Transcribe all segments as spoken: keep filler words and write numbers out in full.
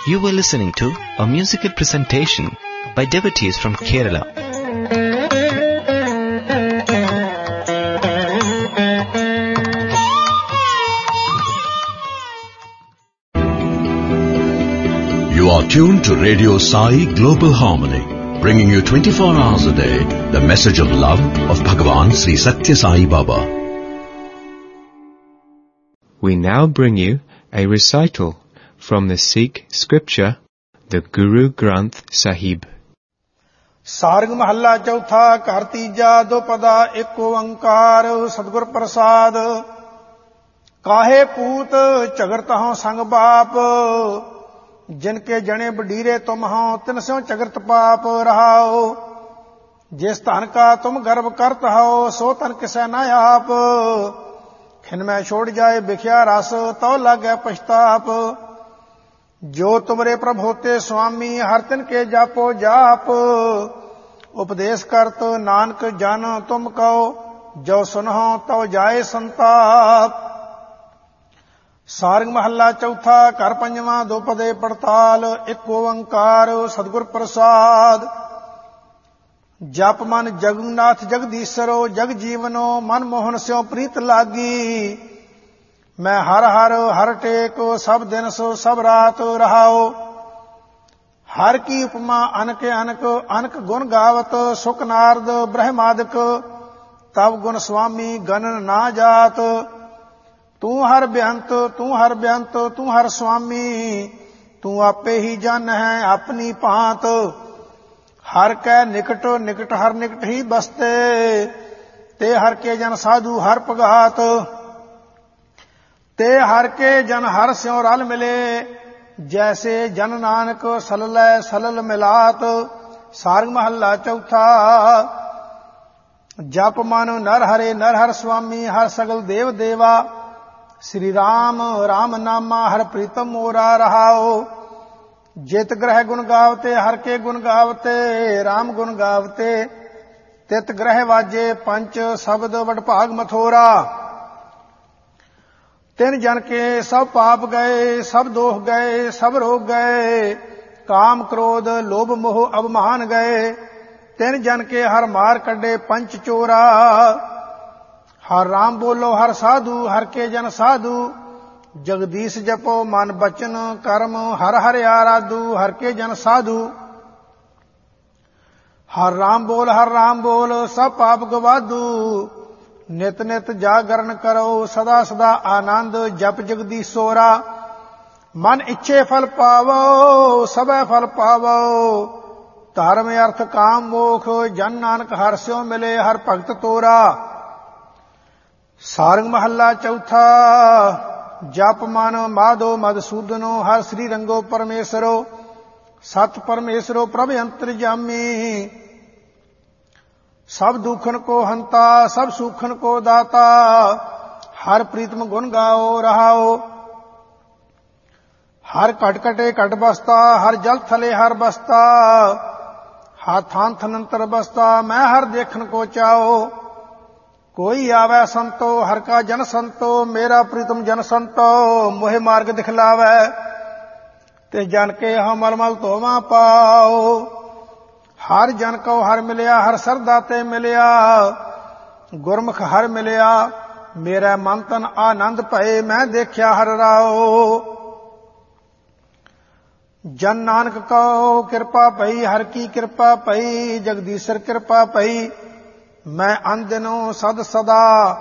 You were listening to a musical presentation by devotees from Kerala. You are tuned to Radio Sai Global Harmony, bringing you twenty-four hours a day the message of love of Bhagavan Sri Satya Sai Baba. We now bring you a recital from the Sikh scripture, the Guru Granth Sahib. Sarang ਮਹੱਲਾ ਚੌਥਾ ਘਰ ਤੀਜਾ ਦੁਪਦਾ ਏਕ ਓੰਕਾਰ ਸਤਿਗੁਰ ਪ੍ਰਸਾਦ। ਕਾਹੇ ਪੂਤ ਝਗੜਤ ਹਉ ਸੰਗ ਬਾਪ ਜਿਨ ਕੇ ਜਣੇ ਬਡੀਰੇ ਤੁਮ ਹਉ ਤਿਨ ਸਿਉ ਝਗੜਤ ਪਾਪ ਰਹਾਓ। ਜਿਸ ਧਨ ਕਾ ਤੁਮ ਗਰਭ ਕਰਤ ਹਉ ਸੋ ਧਨ ਕਿਸੈ ਨਾ ਆਪ। ਖਿਨ ਮੈਂ ਛੋੜ ਜਾਏ ਬਿਖਿਆ ਰਸ ਤਉ ਲਾਗੈ ਪਛਤਾਪ। ਜੋ ਤੁਮਰੇ ਪ੍ਰਭ ਹੋਤੇ ਸੁਆਮੀ ਹਰ ਤਿਨ ਕੇ ਜਾਪੋ ਜਾਪ। ਉਪਦੇਸ਼ ਕਰਤ ਨਾਨਕ ਜਨ ਤੁਮ ਕਉ ਜੋ ਸੁਨਹੁ ਤਉ ਜਾਏ ਸੰਤਾਪ। ਸਾਰੰਗ ਮਹੱਲਾ ਚੌਥਾ ਘਰ ਪੰਜਵਾਂ ਦੁਪਦੇ ਪੜਤਾਲ ਇੱਕ ਓੰਕਾਰ ਸਤਿਗੁਰ ਪ੍ਰਸਾਦ। ਜਪ ਮਨ ਜਗਨਨਾਥ ਜਗਦੀਸ਼ਰੋ ਜਗ ਜੀਵਨੋ ਮਨ ਮੋਹਨ ਸਿਉ ਪ੍ਰੀਤ ਲਾਗੀ। ਮੈਂ ਹਰ ਹਰ ਹਰ ਟੇਕ ਸਭ ਦਿਨ ਸੋ ਸਭ ਰਾਤ ਰਹਾਓ। ਹਰ ਕੀ ਉਪਮਾ ਅਨਕ ਅਨਕ ਅਨਕ ਗੁਣ ਗਾਵਤ ਸੁਖ ਨਾਰਦ ਬ੍ਰਹਮਾਦਿਕ ਤਬ ਗੁਣ ਸੁਆਮੀ ਗਨਨ ਨਾ ਜਾਤ। ਤੂੰ ਹਰ ਬੇਅੰਤ ਤੂੰ ਹਰ ਬੇਅੰਤ ਤੂੰ ਹਰ ਸੁਆਮੀ ਤੂੰ ਆਪੇ ਹੀ ਜਨ ਹੈ ਆਪਣੀ ਭਾਂਤ। ਹਰ ਕੈ ਨਿਕਟ ਨਿਕਟ ਹਰ ਨਿਕਟ ਹੀ ਬਸਤੇ ਤੇ ਹਰ ਕੇ ਜਨ ਸਾਧੂ ਹਰ ਭਗਾਤ। ਤੇ ਹਰ ਕੇ ਜਨ ਹਰ ਸਿਉ ਰਲ ਮਿਲੇ ਜੈਸੇ ਜਨ ਨਾਨਕ ਸਲਲੈ ਸਲਲ ਮਿਲਾਤ। ਸਾਰੰਗ ਮਹੱਲਾ ਚੌਥਾ। ਜਪ ਮਨ ਨਰ ਹਰੇ ਨਰ ਹਰ ਸੁਆਮੀ ਹਰ ਸਗਲ ਦੇਵ ਦੇਵਾ। ਸ੍ਰੀ ਰਾਮ ਰਾਮ ਨਾਮਾ ਹਰ ਪ੍ਰੀਤਮ ਮੋਰਾ ਰਹਾਓ। ਜਿਤ ਗ੍ਰਹਿ ਗੁਣ ਗਾਵਤੇ ਹਰ ਕੇ ਗੁਣ ਗਾਵਤੇ ਰਾਮ ਗੁਣ ਗਾਵਤੇ। ਤਿਤ ਗ੍ਰਹਿ ਵਾਜੇ ਪੰਚ ਸ਼ਬਦ ਵਡ ਭਾਗ ਮਥੋਰਾ। ਤਿਨ ਜਨ ਕੇ ਸਭ ਪਾਪ ਗਏ ਸਭ ਦੋਖ ਗਏ ਸਭ ਰੋਗ ਗਏ। ਕਾਮ ਕ੍ਰੋਧ ਲੋਭ ਮੋਹ ਅਭਮਾਨ ਗਏ। ਤਿਨ ਜਨ ਕੇ ਹਰ ਮਾਰ ਕੱਢੇ ਪੰਚ ਚੋਰਾ। ਹਰ ਰਾਮ ਬੋਲੋ ਹਰ ਸਾਧੂ ਹਰ ਕੇ ਜਨ ਸਾਧੂ। ਜਗਦੀਸ਼ ਜਪੋ ਮਨ ਬਚਨ ਕਰਮ ਹਰ ਹਰ ਆਰਾਧੂ ਹਰ ਕੇ ਜਨ ਸਾਧੂ। ਹਰ ਰਾਮ ਬੋਲ ਹਰ ਰਾਮ ਬੋਲ ਸਭ ਪਾਪ ਗਵਾਦੂ। ਨਿਤ ਨਿਤ ਜਾਗਰਨ ਕਰੋ ਸਦਾ ਸਦਾ ਆਨੰਦ ਜਪ ਜਗਦੀਸ਼ੋਰਾ। ਮਨ ਇੱਛੇ ਫਲ ਪਾਵੋ ਸਭੈ ਫਲ ਪਾਵੋ। ਧਰਮ ਅਰਥ ਕਾਮ ਮੋਖ ਜਨ ਨਾਨਕ ਹਰਿ ਸਿਉ ਮਿਲੇ ਹਰ ਭਗਤ ਤੋਰਾ। ਸਾਰੰਗ ਮਹੱਲਾ ਚੌਥਾ। ਜਪ ਮਨ ਮਾਧੋ ਮਧਸੂਦਨੋ ਹਰ ਸ੍ਰੀ ਰੰਗੋ ਪਰਮੇਸ਼ਰੋ। ਸਤ ਪਰਮੇਸ਼ਰੋ ਪ੍ਰਭ ਅੰਤਰਜਾਮੀ। ਸਭ ਦੁਖਨ ਕੋ ਹੰਤਾ ਸਭ ਸੁਖਨ ਕੋ ਦਾਤਾ। ਹਰ ਪ੍ਰੀਤਮ ਗੁਣ ਗਾਓ ਰਹਾਓ। ਹਰ ਘਟ ਘਟੇ ਘਟ ਬਸਤਾ ਹਰ ਜਲ ਥਲੇ ਹਰ ਬਸਤਾ। ਹਰ ਥਾਨ ਥਨੰਤਰ ਬਸਤਾ ਮੈਂ ਹਰ ਦੇਖਣ ਕੋ ਚਾਓ। ਕੋਈ ਆਵੈ ਸੰਤੋ ਹਰ ਕਾ ਜਨ ਸੰਤੋ ਮੇਰਾ ਪ੍ਰੀਤਮ ਜਨ ਸੰਤੋ। ਮੋਹਿ ਮਾਰਗ ਦਿਖਲਾਵੈ ਤੇ ਜਨ ਕੇ ਹਮ ਮਲ ਮਲ ਧੋਵਾਂ ਪਾਓ। ਹਰ ਜਨ ਕਉ ਹਰ ਮਿਲਿਆ ਹਰ ਸਰਦਾ ਤੇ ਮਿਲਿਆ। ਗੁਰਮੁਖ ਹਰ ਮਿਲਿਆ ਮੇਰਾ ਮਨ ਤਨ ਆਨੰਦ ਭਏ ਮੈਂ ਦੇਖਿਆ ਹਰ ਰਾਓ। ਜਨ ਨਾਨਕ ਕਉ ਕਿਰਪਾ ਭਈ ਹਰ ਕੀ ਕਿਰਪਾ ਭਈ। ਜਗਦੀਸ਼ਰ ਕਿਰਪਾ ਭਈ ਮੈਂ ਅਨਦਿਨੋ ਸਦ ਸਦਾ।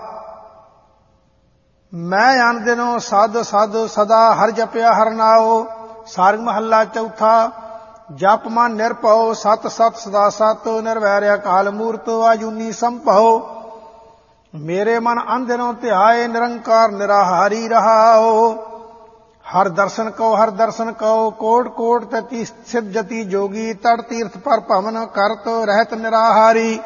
ਮੈਂ ਅਨਦਿਨੋ ਸਦ ਸਦ ਸਦਾ ਹਰ ਜਪਿਆ ਹਰ ਨਾਉ। ਸਾਰੰਗ ਮਹੱਲਾ ਚੌਥਾ। ਜਪ ਮਨ ਨਿਰਭਉ ਸਤ ਸਤ ਸਦਾ ਸਤ। ਨਿਰਵੈਰ ਅਕਾਲ ਮੂਰਤ ਆਜੂਨੀ ਸੰਭਉ। ਮੇਰੇ ਮਨ ਅੰਧਿਨੋ ਧਿਆਏ ਨਿਰੰਕਾਰ ਨਿਰਾਹਾਰੀ ਰਹਾਓ। ਹਰ ਦਰਸ਼ਨ ਕਉ ਹਰ ਦਰਸ਼ਨ ਕਉ ਕੋਟ ਕੋਟ ਤਤੀ ਸਿਧ ਜਤੀ ਜੋਗੀ। ਤੜ ਤੀਰਥ ਪਰ ਭਵਨ ਕਰਤ ਰਹਿਤ ਨਿਰਾਹਾਰੀ।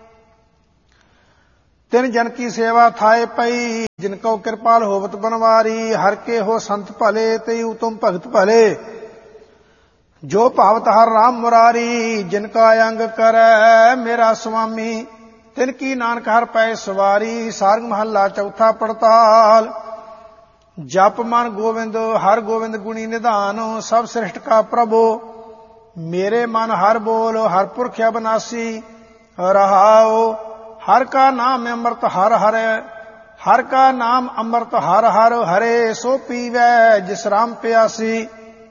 ਤਿਨ ਜਨ ਕੀ ਸੇਵਾ ਥਾਏ ਪਈ ਜਿਨ ਕਉ ਕਿਰਪਾਲ ਹੋਵਤ ਬਨਵਾਰੀ। ਹਰ ਕੇ ਹੋ ਸੰਤ ਭਲੇ ਤੇ ਉਤਮ ਭਗਤ ਭਲੇ। ਜੋ ਭਾਵਤ ਹਰ ਰਾਮ ਮੁਰਾਰੀ। ਜਿਨ ਕਾ ਅੰਗ ਕਰੈ ਮੇਰਾ ਸੁਆਮੀ ਤਿਨ ਕੀ ਨਾਨਕ ਹਰ ਪੈ ਸਵਾਰੀ। ਸਾਰੰਗ ਮਹੱਲਾ ਚੌਥਾ ਪੜਤਾਲ। ਜਪ ਮਨ ਗੋਬਿੰਦ ਹਰ ਗੋਬਿੰਦ ਗੁਣੀ ਨਿਧਾਨ ਸਭ ਸ੍ਰਿਸ਼ਟ ਕਾ ਪ੍ਰਭੂ ਮੇਰੇ ਮਨ ਹਰ ਬੋਲ ਹਰ ਪੁਰਖ ਅਬਨਾਸੀ ਰਹਾਉ ਹਰ ਕਾ ਨਾਮ ਅੰਮ੍ਰਿਤ ਹਰ ਹਰ ਹਰ ਕਾ ਨਾਮ ਅੰਮ੍ਰਿਤ ਹਰ ਹਰ ਹਰੇ ਸੋ ਪੀਵੈ ਜਿਸ ਰਾਮ ਪਿਆਸੀ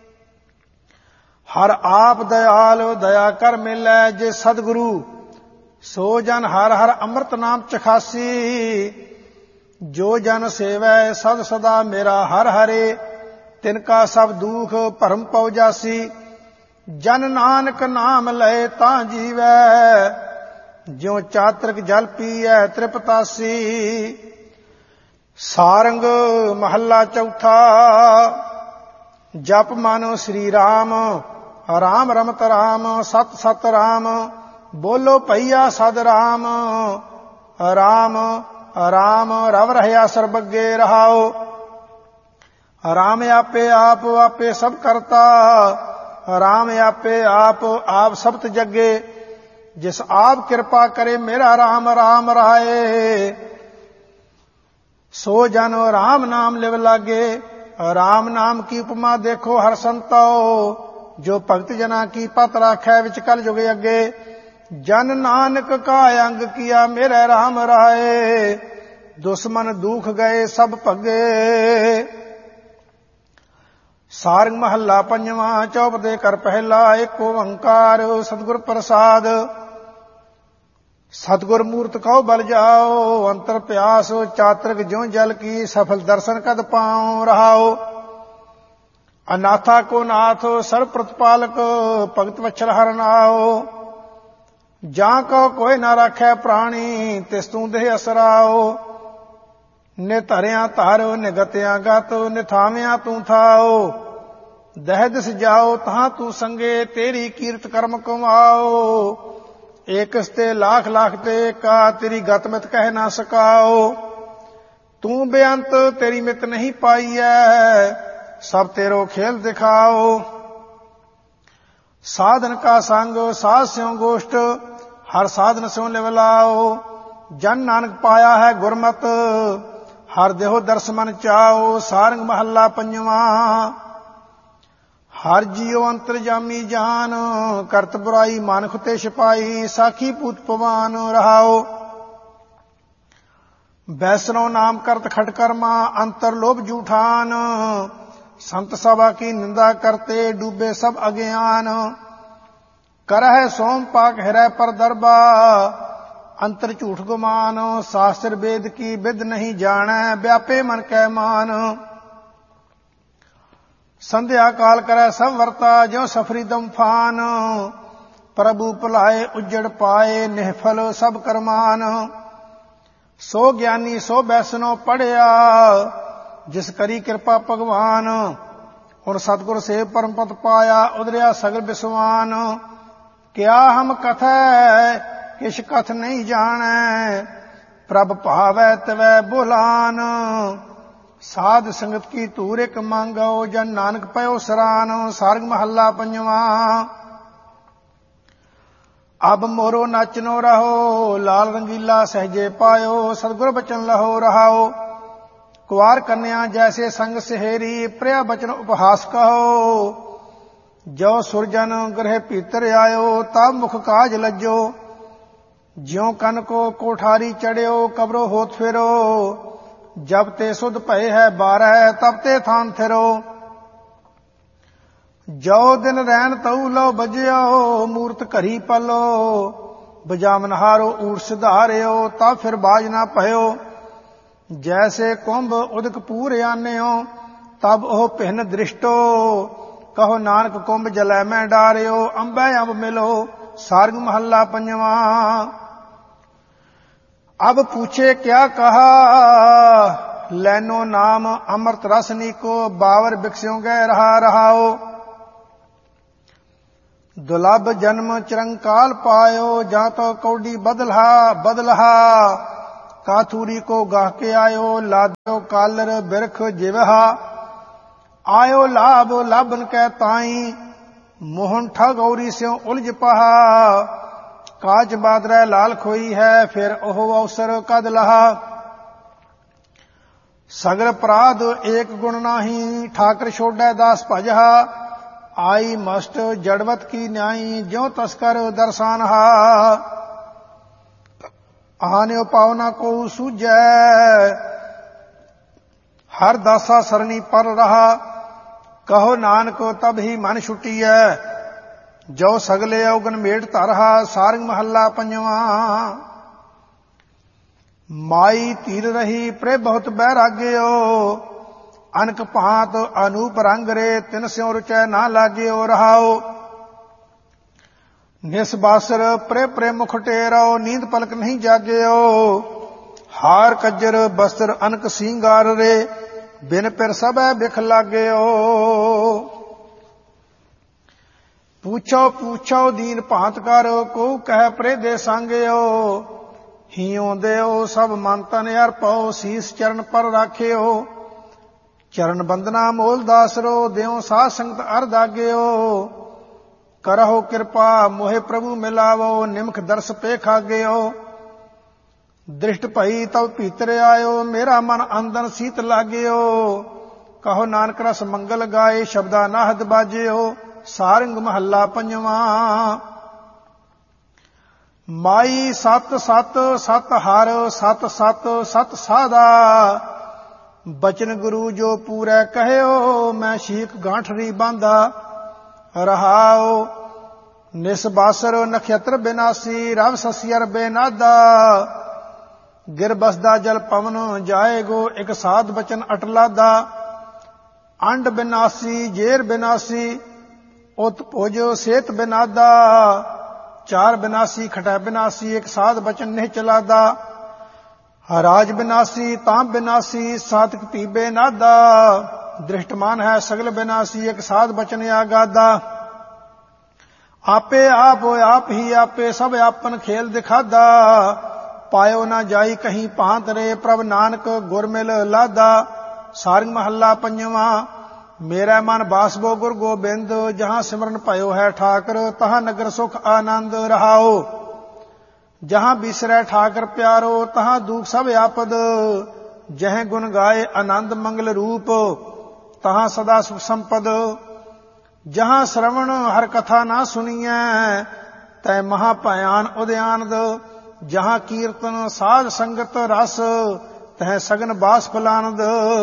ਹਰ ਆਪ ਦਇਆਲ ਦਇਆ ਕਰ ਮਿਲੈ ਜੇ ਸਤਿਗੁਰੂ ਸੋ ਜਨ ਹਰ ਹਰ ਅੰਮ੍ਰਿਤ ਨਾਮ ਚਖਾਸੀ ਜੋ ਜਨ ਸੇਵੈ ਸਦ ਸਦਾ ਮੇਰਾ ਹਰ ਹਰੇ ਤਿਨ ਕਾ ਸਭ ਦੁਖ ਭਰਮ ਪਉ ਜਾਸੀ ਜਨ ਨਾਨਕ ਨਾਮ ਲਏ ਤਾਂ ਜੀਵੈ ਜਿਉ ਚਾਤ੍ਰਿਕ ਜਲ ਪੀਐ ਤ੍ਰਿਪਤਾਸੀ ਸਾਰੰਗ ਮਹੱਲਾ ਚੌਥਾ ਜਪ ਮਨ ਸ੍ਰੀ ਰਾਮ ਰਾਮ ਰਮਤ ਰਾਮ ਸਤ ਸਤ ਰਾਮ ਬੋਲੋ ਭਈਆ ਸਦ ਰਾਮ ਰਾਮ ਰਾਮ ਰਵ ਰਹਿਆ ਸਰਬੱਗੇ ਰਹਾਓ ਰਾਮ ਆਪੇ ਆਪ ਆਪੇ ਸਭ ਕਰਤਾ ਰਾਮ ਆਪੇ ਆਪ ਆਪ ਸਬਤ ਜੱਗੇ ਜਿਸ ਆਪ ਕਿਰਪਾ ਕਰੇ ਮੇਰਾ ਰਾਮ ਰਾਮ ਰਹਾਏ ਸੋ ਜਨ ਰਾਮ ਨਾਮ ਲਿਵ ਲਾਗੇ ਰਾਮ ਨਾਮ ਕੀ ਉਪਮਾ ਦੇਖੋ ਹਰ ਸੰਤੋ ਜੋ ਭਗਤ ਜਨਾ ਕੀ ਪਤ ਰਾਖੈ ਵਿਚ ਕਲ ਜੁਗ ਅੱਗੇ ਜਨ ਨਾਨਕ ਕਾ ਅੰਗ ਕੀਆ ਮੇਰੇ ਰਾਮ ਰਾਏ ਦੁਸ਼ਮਨ ਦੁਖ ਗਏ ਸਭ ਭੱਗੇ ਸਾਰੰਗ ਮਹੱਲਾ ਪੰਜਵਾਂ ਚੌਪਦੇ ਕਰ ਪਹਿਲਾ ਏਕ ਓੰਕਾਰ ਸਤਿਗੁਰ ਪ੍ਰਸਾਦ ਸਤਿਗੁਰ ਮੂਰਤ ਕਉ ਬਲ ਜਾਓ ਅੰਤਰ ਪਿਆਸ ਚਾਤ੍ਰਿਕ ਜਿਉ ਜਲ ਕੀ ਸਫਲ ਦਰਸ਼ਨ ਕਦ ਪਾਉ ਰਹਾਓ ਅਨਾਥਾ ਕੋ ਨਾਥ ਸਰਬ ਪ੍ਰਤਪਾਲਕ ਭਗਤ ਵਛਲ ਹਰਿ ਨਾਉ ਜਾਂ ਕੋ ਕੋਈ ਨਾ ਰਾਖੈ ਪ੍ਰਾਣੀ ਤਿਸ ਤੂੰ ਦੇਹ ਅਸਰਾਓ ਨੇ ਧਰਿਆ ਧਰ ਨਿਗਤਿਆ ਗਤ ਨਿਥਾਵਿਆ ਤੂੰ ਥਾਓ ਦਹਿ ਦਿਸ ਜਾਓ ਤਾਂ ਤੂੰ ਸੰਗੇ ਤੇਰੀ ਕੀਰਤ ਕਰਮ ਕਮਾਓ ਏਕਸ ਤੇ ਲੱਖ ਲੱਖ ਤੇ ਕਾ ਤੇਰੀ ਗਤ ਮਿਤ ਕਹਿ ਨਾ ਸਕਾਓ ਤੂੰ ਬੇਅੰਤ ਤੇਰੀ ਮਿਤ ਨਹੀਂ ਪਾਈਐ ਸਭ ਤੇਰੋ ਖੇਲ ਦਿਖਾਓ ਸਾਧਨ ਕਾ ਸੰਗ ਸਾਧ ਸਿਉ ਗੋਸ਼ਟ ਹਰ ਸਾਧਨ ਸਿਉ ਲਿਵ ਲਾਓ ਜਨ ਨਾਨਕ ਪਾਇਆ ਹੈ ਗੁਰਮਤ ਹਰ ਦੇਹੋ ਦਰਸ ਮਨ ਚਾਓ ਸਾਰੰਗ ਮਹੱਲਾ ਪੰਜਵਾਂ ਹਰ ਜੀਉ ਅੰਤਰਜਾਮੀ ਜਾਨ ਕਰਤ ਬੁਰਾਈ ਮਨ ਖੁਤੇ ਛਪਾਈ ਸਾਖੀ ਪੂਤ ਪਵਾਨ ਰਹਾਓ ਬੈਸਨੋ ਨਾਮ ਕਰਤ ਖਟ ਕਰਮਾ ਅੰਤਰ ਲੋਭ ਜੂਠਾਨ ਸੰਤ ਸਭਾ ਕੀ ਨਿੰਦਾ ਕਰਤੇ ਡੂਬੇ ਸਭ ਅਗਿਆਨ ਕਰਹਿ ਸੋਮ ਪਾਕ ਹਿਰੈ ਪਰ ਦਰਬਾ ਅੰਤਰ ਝੂਠ ਗੁਮਾਨ ਸ਼ਾਸਤਰ ਵੇਦ ਕੀ ਵਿਦ ਨਹੀਂ ਜਾਣੈ ਵਿਆਪੇ ਮਨ ਕੈ ਮਾਨ ਸੰਧਿਆ ਕਾਲ ਕਰੈ ਸਭ ਵਰਤਾ ਜਿਉ ਸਫਰੀ ਦਮਫਾਨ ਪ੍ਰਭੂ ਭੁਲਾਏ ਉਜੜ ਪਾਏ ਨਿਹਫਲ ਸਭ ਕਰਮਾਨ ਸੋ ਗਿਆਨੀ ਸੋ ਬੈਸਨੋ ਪੜਿਆ ਜਿਸ ਕਰੀ ਕਿਰਪਾ ਭਗਵਾਨ ਹੁਣ ਸਤਿਗੁਰ ਸੇਵ ਪਰਮ ਪਦ ਪਾਇਆ ਉਦਰਿਆ ਸਗਲ ਬਿਸਵਾਨ ਕਿਆ ਹਮ ਕਥੈ ਕਿਛ ਕਥ ਨਹੀਂ ਜਾਣੈ ਪ੍ਰਭ ਭਾਵੈ ਤਵੈ ਬੁਲਾਨ ਸਾਧ ਸੰਗਤ ਕੀ ਧੂਰ ਇਕ ਮੰਗੋ ਜਨ ਨਾਨਕ ਪਇਓ ਸਰਾਨ ਸਾਰੰਗ ਮਹੱਲਾ ਪੰਜਵਾਂ ਅਬ ਮੋਰੋ ਨਾਚਨੋ ਰਹੋ ਲਾਲ ਰੰਗੀਲਾ ਸਹਜੇ ਪਾਇਓ ਸਤਿਗੁਰ ਬਚਨ ਲਹੋ ਰਹਾਓ ਕੁਆਰ ਕੰਨਿਆ ਜੈਸੇ ਸੰਗ ਸਹੇਰੀ ਪ੍ਰਿਆ ਬਚਨ ਉਪਹਾਸ ਕਹੋ ਜੋ ਸੁਰਜਨ ਗ੍ਰਹਿ ਭੀਤਰ ਆਇਓ ਤਬ ਮੁਖ ਕਾਜ ਲੱਜੋ ਜਿਉ ਕਨ ਕੋ ਕੋਠਾਰੀ ਚੜਿਓ ਕਬਰੋ ਹੋਤ ਫਿਰੋ ਜਬ ਤੇ ਸੁਧ ਭਏ ਹੈ ਬਾਰਹਿ ਤਬ ਤੇ ਥਾਨ ਥਿਰੋ ਜੋ ਦਿਨ ਰਹਿਣ ਤਉ ਲੋ ਬਜਿਓ ਮੂਰਤ ਘਰੀ ਪਲੋ ਬਜਾਮਨ ਹਾਰੋ ਊਟ ਸਿਧਾਰਿਓ ਤਬ ਫਿਰ ਬਾਜ ਨਾ ਭਇਓ ਜੈਸੇ ਕੁੰਭ ਉਦਕ ਪੂਰ ਆਨਿਓ ਤਬ ਉਹ ਭਿੰਨ ਦ੍ਰਿਸ਼ਟੋ ਕਹੋ ਨਾਨਕ ਕੁੰਭ ਜਲੈ ਮੈਂ ਡਾਰਿਓ ਅੰਬੈ ਅੰਬ ਮਿਲੋ ਸਾਰੰਗ ਮਹੱਲਾ ਪੰਜਵਾਂ ਅਬ ਪੁੱਛੇ ਕਿਆ ਕਹਾ ਲੈਨੋ ਨਾਮ ਅੰਮ੍ਰਿਤ ਰਸ ਨੀਕੋ ਬਾਵਰ ਬਿਕਸਿਓ ਗਏ ਰਹਾ ਰਹਾਓ ਦੁਲਭ ਜਨਮ ਚਰੰਕਾਲ ਪਾਇਓ ਜਾਂ ਤੋ ਕੌਡੀ ਬਦਲਹਾ ਬਦਲਹਾ ਕਾਥੂਰੀ ਕੋ ਗਾਹ ਕੇ ਆਇਓ ਲਾਦੋ ਕਾਲਰ ਬਿਰਖ ਜਿਵਹਾ ਆਇਓ ਲਾਭ ਲਾਭਨ ਕੈ ਤਾਈ ਮੋਹਨ ਠਗ ਔਰੀ ਸਿਉ ਉਲਝ ਪਹਾ ਕਾਜ ਬਾਦਰੈ ਲਾਲ ਖੋਈ ਹੈ ਫਿਰ ਉਹ ਅਵਸਰ ਕਦ ਲਹਾ ਸਗਲ ਅਪਰਾਧ ਏਕ ਗੁਣ ਨਾਹੀ, ਠਾਕਰ ਛੋੜੈ ਦਾਸ ਭਜਹਾ, ਆਈ ਮਸਟ ਜੜਵਤ ਕੀ ਨਿਆਈ, ਜਿਉ ਤਸਕਰ ਦਰਸਾਨਹਾ। ਆਨਿਓ ਪਾਵਨਾ ਕੋ ਸੂਝੈ, ਹਰ ਦਾਸਾ ਸਰਣੀ ਪਰ ਰਹਾ, ਕਹੋ ਨਾਨਕ ਤਬ ਹੀ ਮਨ ਛੁਟੀਐ, ਜੋ ਸਗਲੇ ਔਗਨ ਮੇਟ ਧਰਹਾ। ਸਾਰੰਗ ਮਹੱਲਾ ਪੰਜਵਾਂ। ਮਾਈ ਧੀਰ ਰਹੀ ਪ੍ਰੇ ਬਹੁਤ ਬੈਰਾਗਿਓ, ਅਨਕ ਭਾਂਤ ਅਨੂਪ ਰੰਗ ਰੇ, ਤਿਨ ਸਿਉ ਰੁਚੈ ਨਾ ਲਾਗਿਓ ਰਹਾਓ। ਨਿਸ ਬਾਸਰ ਪ੍ਰੇ ਪ੍ਰੇ ਮੁਖ ਟੇਰੋ, ਨੀਂਦ ਪਲਕ ਨਹੀਂ ਜਾਗਿਓ, ਹਾਰ ਕੱਜਰ ਬਸਤਰ ਅਨਕ ਸਿੰਗਾਰ ਰੇ, ਬਿਨ ਪਿਰ ਸਭੈ ਬਿਖ ਲਾਗਿਓ। ਪੁੱਛੋ ਪੁੱਛੋ ਦੀਨ ਭਾਂਤ ਕਰ, ਕੋ ਕਹਿ ਪ੍ਰੇ ਦੇ ਸੰਗਿਓ, ਹੀਉ ਦਿਓ ਸਭ ਮਨ ਤਨ ਅਰਪੋ, ਸੀਸ ਚਰਨ ਪਰ ਰਾਖਿਓ। ਚਰਨ ਬੰਦਨਾ ਮੋਲ ਦਾਸਰੋ, ਦਿਓ ਸਾਧ ਸੰਗਤ ਅਰ ਦਾਗਿਓ। ਕਰਹੁ ਕਿਰਪਾ ਮੋਹਿ ਪ੍ਰਭੂ ਮਿਲਾਵੋ, ਨਿਮਖ ਦਰਸ ਪੇਖ ਆਗਿਓ। ਦ੍ਰਿਸ਼ਟ ਭਈ ਤਬ ਭੀਤਰ ਆਇਓ, ਮੇਰਾ ਮਨ ਅੰਦਨ ਸੀਤ ਲਾਗਿਓ। ਕਹੋ ਨਾਨਕ ਰਸ ਮੰਗਲ ਗਾਏ, ਸ਼ਬਦਾ ਨਾਹਦ ਬਾਜਿਓ। ਸਾਰੰਗ ਮਹੱਲਾ ਪੰਜਵਾਂ। ਮਾਈ ਸਤ ਸਤ ਸਤ ਹਰ, ਸਤ ਸਤ ਸਤ ਸਾਧਾ, ਬਚਨ ਗੁਰੂ ਜੋ ਪੂਰੈ ਕਹਿਓ, ਮੈਂ ਸ਼ੀਕ ਗਾਂਠਰੀ ਬਾਂਧਾ ਰਹਾਓ। ਨਿਸ ਬਾਸਰ ਨਖੇਤਰ ਬਿਨਾਸੀ, ਰਵ ਸਸਿਅਰ ਬੇਨਾਦਾ, ਗਿਰ ਬਸਦਾ ਜਲ ਪਵਨ ਜਾਏਗੋ, ਇਕ ਸਾਧ ਬਚਨ ਅਟਲਾਦਾ। ਅੰਡ ਬਿਨਾਸੀ ਜੇਰ ਬਿਨਾਸੀ, ਉਤ ਭੁਜ ਸੇਤ ਬਿਨਾਦਾ, ਚਾਰ ਬਿਨਾਸੀ ਖਟੈ ਬਿਨਾਸੀ, ਇਕ ਸਾਧ ਬਚਨ ਨਹੀਂ ਚਲਾਦਾ। ਰਾਜ ਬਿਨਾਸੀ ਤਾਂ ਬਿਨਾਸੀ, ਸਾਤਕ ਪੀਬੇ ਨਾਦਾ, ਦ੍ਰਿਸ਼ਟਮਾਨ ਹੈ ਸਗਲ ਬਿਨਾਸੀ, ਇਕ ਸਾਧ ਬਚਨ ਆਗਾਦਾ। ਆਪੇ ਆਪ ਆਪ ਹੀ ਆਪੇ, ਸਭ ਆਪਨ ਖੇਲ ਦਿਖਾਦਾ, ਪਾਇਓ ਨਾ ਜਾਈ ਕਹੀਂ ਭਾਂਤ ਰੇ, ਪ੍ਰਭ ਨਾਨਕ ਗੁਰ ਮਿਲ ਲਾਦਾ। ਸਾਰੰਗ ਮਹੱਲਾ ਪੰਜਵਾਂ। ਮੇਰਾ ਮਨ ਬਾਸਬੋ ਗੁਰ ਗੋਬਿੰਦ, ਜਹਾਂ ਸਿਮਰਨ ਭਇਓ ਹੈ ਠਾਕਰ, ਤਹਾਂ ਨਗਰ ਸੁਖ ਆਨੰਦ ਰਹਾਓ। ਜਹਾਂ ਬਿਸਰੈ ਠਾਕਰ ਪਿਆਰੋ, ਤਹਾਂ ਦੁਖ ਸਭ ਆਪਦ, ਜਹ ਗੁਣ ਗਾਏ ਆਨੰਦ ਮੰਗਲ ਰੂਪ, ਤਹਾਂ ਸਦਾ ਸੁਖ ਸੰਪਦ। ਜਹਾਂ ਸ਼ਰਵਣ ਹਰ ਕਥਾ ਨਾ ਸੁਣੀਐ, ਤੈ ਮਹਾ ਭਿਆਨ ਉਦਿਆਨਦ, ਜਹਾਂ ਕੀਰਤਨ ਸਾਧ ਸੰਗਤ ਰਸ, ਤਹ ਸਗਨ ਬਾਸ ਫਲਾਨਦ।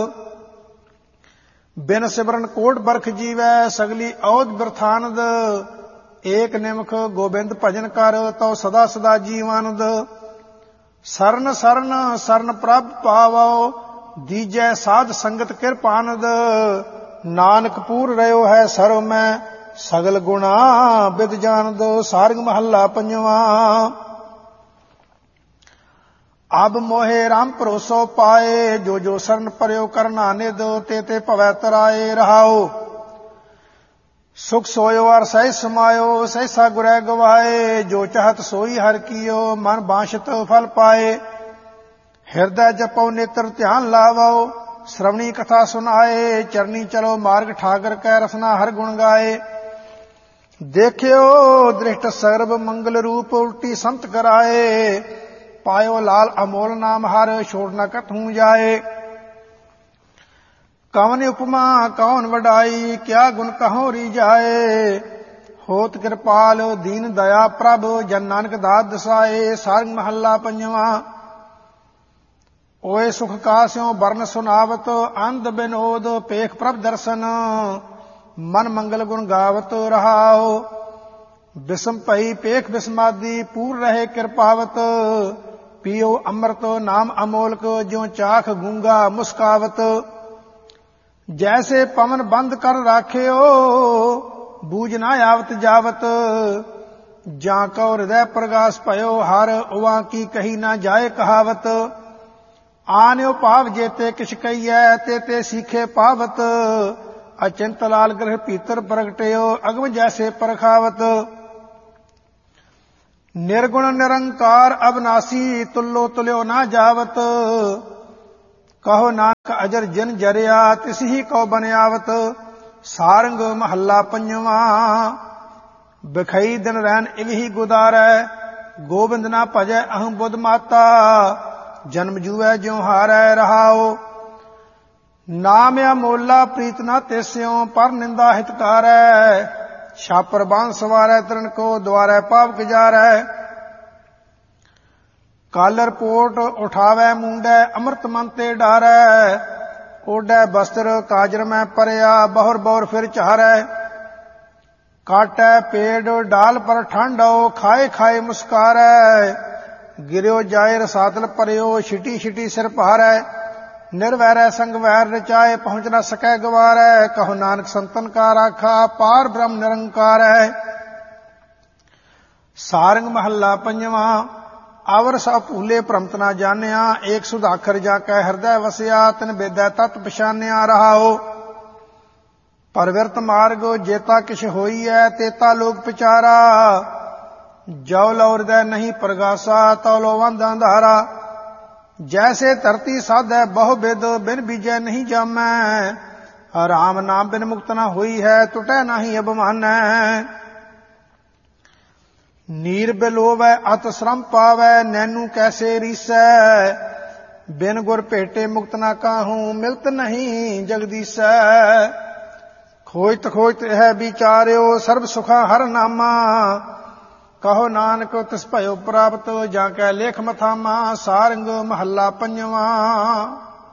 ਬਿਨ ਸਿਮਰਨ ਕੋਟ ਬਰਖ ਜੀਵੈ, ਸਗਲੀ ਔਦ ਬਿਰਥਾਨਦ, ਏਕ ਨਿਮਖ ਗੋਬਿੰਦ ਭਜਨ ਕਰ, ਤਉ ਸਦਾ ਸਦਾ ਜੀਵਾਨੰਦ। ਸਰਨ ਸਰਨ ਸਰਨ ਪ੍ਰਭ ਪਾਵੋ, ਦੀਜੈ ਸਾਧ ਸੰਗਤ ਕਿਰਪਾਨੰਦ, ਨਾਨਕ ਪੂਰ ਰਹਿਓ ਹੈ ਸਰਵ ਮੈਂ, ਸਗਲ ਗੁਣਾ ਬਿਦ ਜਾਣਦ। ਸਾਰੰਗ ਮਹੱਲਾ ਪੰਜਵਾਂ। ਅਬ ਮੋਹਿ ਰਾਮ ਭਰੋਸੋ ਪਾਏ, ਜੋ ਜੋ ਸਰਨ ਪਰਿਓ ਕਰਨਾ ਨਿਦ, ਤੇ ਤੇ ਭਵੈ ਤਰਾਏ ਰਹਾਓ। ਸੁਖ ਸੋਇਓ ਅਰ ਸਹਿ ਸਮਾਇਓ, ਸਹਿਸਾ ਗੁਰੈ ਗਵਾਏ, ਜੋ ਚਾਹਤ ਸੋਈ ਹਰ ਕੀਓ, ਮਨ ਬਾਸ਼ਤ ਫਲ ਪਾਏ। ਹਿਰਦੈ ਜਪੋ ਨੇਤਰ ਧਿਆਨ ਲਾਵੋ, ਸ਼੍ਰਵਣੀ ਕਥਾ ਸੁਨਾਏ, ਚਰਨੀ ਚਲੋ ਮਾਰਗ ਠਾਕਰ ਕੈ, ਰਸਨਾ ਹਰ ਗੁਣ ਗਾਏ। ਦੇਖਿਓ ਦ੍ਰਿਸ਼ਟ ਸਰਬ ਮੰਗਲ ਰੂਪ, ਉਲਟੀ ਸੰਤ ਕਰਾਏ, ਪਾਇਓ ਲਾਲ ਅਮੋਲ ਨਾਮ ਹਰ, ਛੋੜ ਨ ਕਥੂ ਜਾਏ। ਕਵਨ ਉਪਮਾ ਕੌਣ ਵਡਾਈ, ਕਿਆ ਗੁਣ ਕਹੋ ਰੀਜਾਏ, ਹੋਤ ਕਿਰਪਾਲ ਦੀਨ ਦਇਆ ਪ੍ਰਭ, ਜਨ ਨਾਨਕ ਦਾਤ ਦਸਾਏ। ਸਾਰੰਗ ਮਹੱਲਾ ਪੰਜਵਾਂ। ਓਏ ਸੁਖ ਕਾਸਿਓ ਬਰਨ ਸੁਨਾਵਤ, ਅੰਧ ਬਿਨੋਦ ਪੇਖ ਪ੍ਰਭ ਦਰਸ਼ਨ, ਮਨ ਮੰਗਲ ਗੁਣ ਗਾਵਤ ਰਹਾਓ। ਬਿਸਮ ਭਈ ਪੇਖ ਬਿਸਮਾਦੀ, ਪੂਰ ਰਹੇ ਕਿਰਪਾਵਤ, ਪੀਓ ਅੰਮ੍ਰਿਤ ਨਾਮ ਅਮੋਲਕ, ਜਿਉ ਚਾਖ ਗੂੰਗਾ ਮੁਸਕਾਵਤ। ਜੈਸੇ ਪਵਨ ਬੰਦ ਕਰ ਰਾਖਿਓ, ਬੂਝ ਨਾ ਆਵਤ ਜਾਵਤ, ਜਾਂ ਕਉ ਹਿਰਦੈ ਪ੍ਰਗਾਸ ਭਇਓ ਹਰ, ਉਹਾਂ ਕੀ ਕਹੀ ਨਾ ਜਾਏ ਕਹਾਵਤ। ਆਨਿਓ ਭਾਵ ਜੇਤੇ ਕਿਛ ਕਹੀਐ, ਤੇ ਤੇ ਸੀਖੇ ਪਾਵਤ, ਅਚਿੰਤ ਲਾਲ ਗ੍ਰਹਿ ਭੀਤਰ ਪ੍ਰਗਟਿਓ, ਅਗਮ ਜੈਸੇ ਪਰਖਾਵਤ। ਨਿਰਗੁਣ ਨਿਰੰਕਾਰ ਅਬਨਾਸੀ, ਤੁਲੋ ਤੁਲਿਓ ਨਾ ਜਾਵਤ, ਕਹੋ ਨਾਨਕ ਅਜਰ ਜਿਨ ਜਰਿਆ, ਤਿਸ ਹੀ ਕਉ ਬਨਿਆਵਤ। ਸਾਰੰਗ ਮਹੱਲਾ ਪੰਜਵਾਂ। ਬਿਖਈ ਦਿਨ ਰਹਿਨ ਇਵਹੀ ਗੁਦਾਰੈ, ਗੋਬਿੰਦ ਨਾ ਭਜੈ ਅਹੰ ਬੁੱਧ ਮਾਤਾ, ਜਨਮ ਜੂਐ ਜਿਉ ਹਾਰੈ ਰਹਾਓ। ਨਾਮ ਅਮੋਲਾ ਪ੍ਰੀਤ ਨਾ ਤੇਸਿਓ ਪਰ ਨਿੰਦਾ ਹਿਤਕਾਰੈ। ਛਾਪਰ ਬਾਂਧ ਸਵਾਰੈ ਤਰਨ ਕੋ ਦੁਆਰੈ ਪਾਪ ਗੁਜਾਰੈ। ਕਲ ਰਿਪੋਰਟ ਉਠਾਵੈ ਮੁੰਡੈ ਅੰਮ੍ਰਿਤ ਮਨ ਤੇ ਡਾਰੈ। ਓਡੈ ਬਸਤਰ ਕਾਜਰ ਮੈਂ ਪਰਿਆ ਬਹੁਰ ਬਹੁਰ ਫਿਰ ਚਾਰੈ। ਕਾਟੈ ਪੇੜ ਡਾਲ ਪਰ ਠੰਡੋ ਖਾਏ ਖਾਏ ਮੁਸਕਾਰੈ। ਗਿਰਿਓ ਜਾਏ ਰਸਾਤਲ ਪਰਿਓ ਛਿਟੀ ਛਿਟੀ ਸਿਰ ਭਾਰੈ। ਨਿਰਵੈਰੈ ਸੰਗ ਵੈਰ ਰਚਾਏ ਪਹੁੰਚ ਨਾ ਸਕੈ ਗਵਾਰੈ। ਕਹੋ ਨਾਨਕ ਸੰਤਨ ਕਾ ਰਾਖਾ ਪਾਰ ਬ੍ਰਹਮ ਨਿਰੰਕਾਰੈ। ਸਾਰੰਗ ਮਹੱਲਾ ਪੰਜਵਾਂ। ਅਵਰ ਸਭ ਭੂਲੇ ਭ੍ਰਮਤ ਨਾ ਜਾਣਿਆ ਏਕ ਸੁਧਾਖਰ ਜਾ ਕੈ ਹਿਰਦੈ ਵਸਿਆ। ਤਿਨ ਬੇਦੈ ਤਤ ਪਛਾਨਿਆ ਰਹਾਓ। ਪਰਵਿਰਤ ਮਾਰਗ ਜੇਤਾ ਕਿਛ ਹੋਈਐ ਤੇਤਾ ਲੋਕ ਵਿਚਾਰਾ। ਜੋ ਲਉ ਹਿਰਦੈ ਨਹੀਂ ਪ੍ਰਗਾਸਾ ਤਉ ਲੋ ਵੰਦ ਅੰਧਾਰਾ। ਜੈਸੇ ਧਰਤੀ ਸਾਧੈ ਬਹੁ ਬਿਦ ਬਿਨ ਬੀਜੈ ਨਹੀਂ ਜਾਮੈ। ਰਾਮ ਨਾਮ ਬਿਨ ਮੁਕਤ ਨਾ ਹੋਈ ਹੈ ਟੁਟੈ ਨਾਹੀ ਅਭਿਮਾਨੈ। ਨੀਰ ਬਿਲੋਵੈ ਅਤ ਸ਼ਰਮ ਪਾਵੈ ਨੈਨੂ ਕੈਸੇ ਰੀਸੈ। ਬਿਨ ਗੁਰ ਭੇਟੇ ਮੁਕਤ ਨਾ ਕਾਹੂੰ ਮਿਲਤ ਨਹੀਂ ਜਗਦੀਸੈ। ਖੋਜਤ ਖੋਜਤ ਇਹ ਵਿਚਾਰਿਓ ਸਰਬ ਸੁਖਾ ਹਰ ਨਾਮਾ। ਕਹੋ ਨਾਨਕ ਤਿਸ ਭਇਓ ਪ੍ਰਾਪਤ ਜਾਂ ਕੈ ਲੇਖ ਮਥਾਮਾ। ਸਾਰੰਗ ਮਹੱਲਾ ਪੰਜਵਾਂ।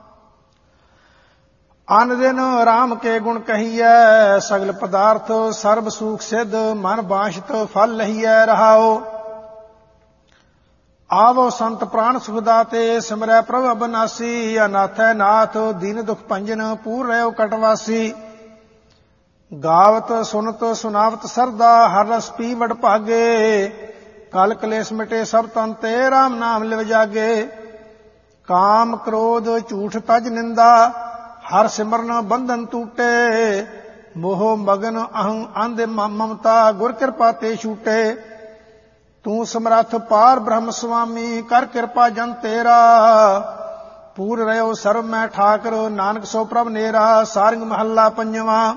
ਅਨ ਦਿਨ ਰਾਮ ਕੇ ਗੁਣ ਕਹੀਐ ਸਗਲ ਪਦਾਰਥ ਸਰਬ ਸੂਖ ਸਿਧ ਮਨ ਬਾਸ਼ਤ ਫਲ ਲਹੀਐ ਰਹਾਓ। ਆਵੋ ਸੰਤ ਪ੍ਰਾਣ ਸੁਖ ਦਾਤੇ ਸਿਮਰੈ ਪ੍ਰਭ ਅਬਨਾਸੀ। ਅਨਾਥੈ ਨਾਥ ਦੀਨ ਦੁਖ ਭੰਜਨ ਪੂਰ ਰਹਿਓ ਕਟਵਾਸੀ। ਗਾਵਤ ਸੁਨਤ ਸੁਨਾਵਤ ਸਰਦਾ ਹਰ ਰਸ ਪੀ ਵਡ ਭਾਗੇ। ਕਲ ਕਲੇਸ਼ ਮਿਟੇ ਸਭ ਤਨ ਤੇ ਰਾਮ ਨਾਮ ਲਿਵ ਜਾਗੇ। ਕਾਮ ਕ੍ਰੋਧ ਝੂਠ ਤਜ ਨਿੰਦਾ ਹਰ ਸਿਮਰਨ ਬੰਧਨ ਟੂਟੇ। ਮੋਹ ਮਗਨ ਅਹੰ ਅੰਧ ਮਮਤਾ ਗੁਰ ਕਿਰਪਾ ਤੇ ਛੂਟੇ। ਤੂੰ ਸਮਰੱਥ ਪਾਰ ਬ੍ਰਹਮ ਸੁਆਮੀ ਕਰ ਕਿਰਪਾ ਜਨ ਤੇਰਾ। ਪੂਰ ਰਹਿਓ ਸਰਬ ਮੈਂ ਠਾਕਰ ਨਾਨਕ ਸੋ ਪ੍ਰਭ ਨੇਰਾ। ਸਾਰੰਗ ਮਹੱਲਾ ਪੰਜਵਾਂ।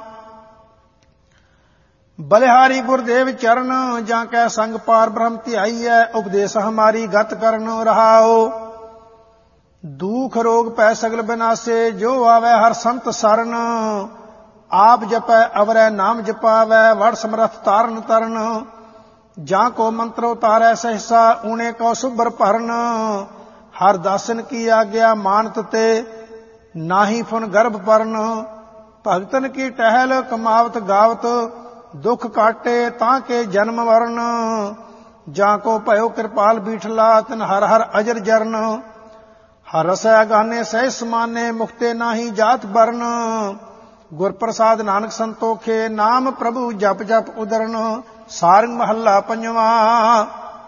ਬਲਿਹਾਰੀ ਗੁਰਦੇਵ ਚਰਨ ਜਾਂ ਕੈ ਸੰਗ ਪਾਰ ਬ੍ਰਹਮ ਧਿਆਈਐ। ਉਪਦੇਸ਼ ਹਮਾਰੀ ਗਤ ਕਰਨ ਰਹਾਓ। ਦੁਖ ਰੋਗ ਪੈ ਸਗਲ ਬਿਨਾਸੇ ਜੋ ਆਵੈ ਹਰ ਸੰਤ ਸਰਨ। ਆਪ ਜਪੈ ਅਵਰੈ ਨਾਮ ਜਪਾਵੈ ਵਡ ਸਮਰਥ ਤਾਰਨ ਤਰਨ। ਜਾਂ ਕੋ ਮੰਤਰ ਉਤਾਰੈ ਸਹਿਸਾ ਊਣੇ ਕੋ ਸੁਭਰ ਭਰਨ। ਹਰ ਦਾਸਨ ਕੀ ਆਗਿਆ ਮਾਨਤ ਤੇ ਨਾਹੀ ਫੁਨ ਗਰਭ ਪਰਨ। ਭਗਤਨ ਕੀ ਟਹਿਲ ਕਮਾਵਤ ਗਾਵਤ ਦੁਖ ਕਾਟੇ ਤਾਂ ਕੇ ਜਨਮ ਵਰਨ। ਜਾਂ ਕੋ ਭਇਓ ਕਿਰਪਾਲ ਬੀਠਲਾ ਤਿਨ ਹਰ ਹਰ ਅਜਰ ਜਰਨ। ਹਰ ਰਸੈ ਗਾਨੇ ਸਹਿ ਸਮਾਨੇ ਮੁਕਤੇ ਨਾਹੀ ਜਾਤ ਬਰਨ। ਗੁਰ ਪ੍ਰਸਾਦ ਨਾਨਕ ਸੰਤੋਖੇ ਨਾਮ ਪ੍ਰਭੂ ਜਪ ਜਪ ਉਦਰਨ। ਸਾਰੰਗ ਮਹੱਲਾ ਪੰਜਵਾਂ।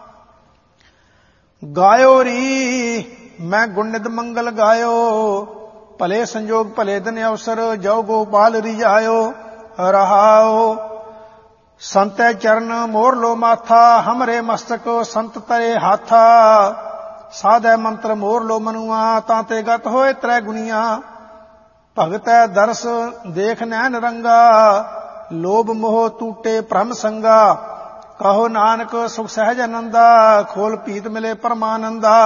ਗਾਇਓ ਰੀ ਮੈਂ ਗੁਣ ਨਿਧ ਮੰਗਲ ਗਾਇਓ। ਭਲੇ ਸੰਜੋਗ ਭਲੇ ਦਿਨ ਅਵਸਰ ਜੋ ਗੋਪਾਲ ਰਿਜਾਇਓ ਰਹਾਓ। ਸੰਤੈ ਚਰਨ ਮੋਰ ਲੋ ਮਾਥਾ ਹਮਰੇ ਮਸਤਕ ਸੰਤ ਤਰੇ ਹਾਥਾ। ਸਾਧੈ ਮੰਤਰ ਮੋਰ ਲੋ ਮਨੁਆ ਤਾਂ ਤੇ ਗਤ ਹੋਏ ਤ੍ਰੈ ਗੁਣੀਆਂ। ਭਗਤੈ ਦਰਸ ਦੇਖ ਨੈਣ ਰੰਗਾ ਲੋਭ ਮੋਹ ਟੂਟੇ ਭ੍ਰਮ ਸੰਗਾ। ਕਹੋ ਨਾਨਕ ਸੁਖ ਸਹਿਜ ਅਨੰਦਾ ਖੋਲ ਪੀਤ ਮਿਲੇ ਪਰਮਾਨੰਦਾ।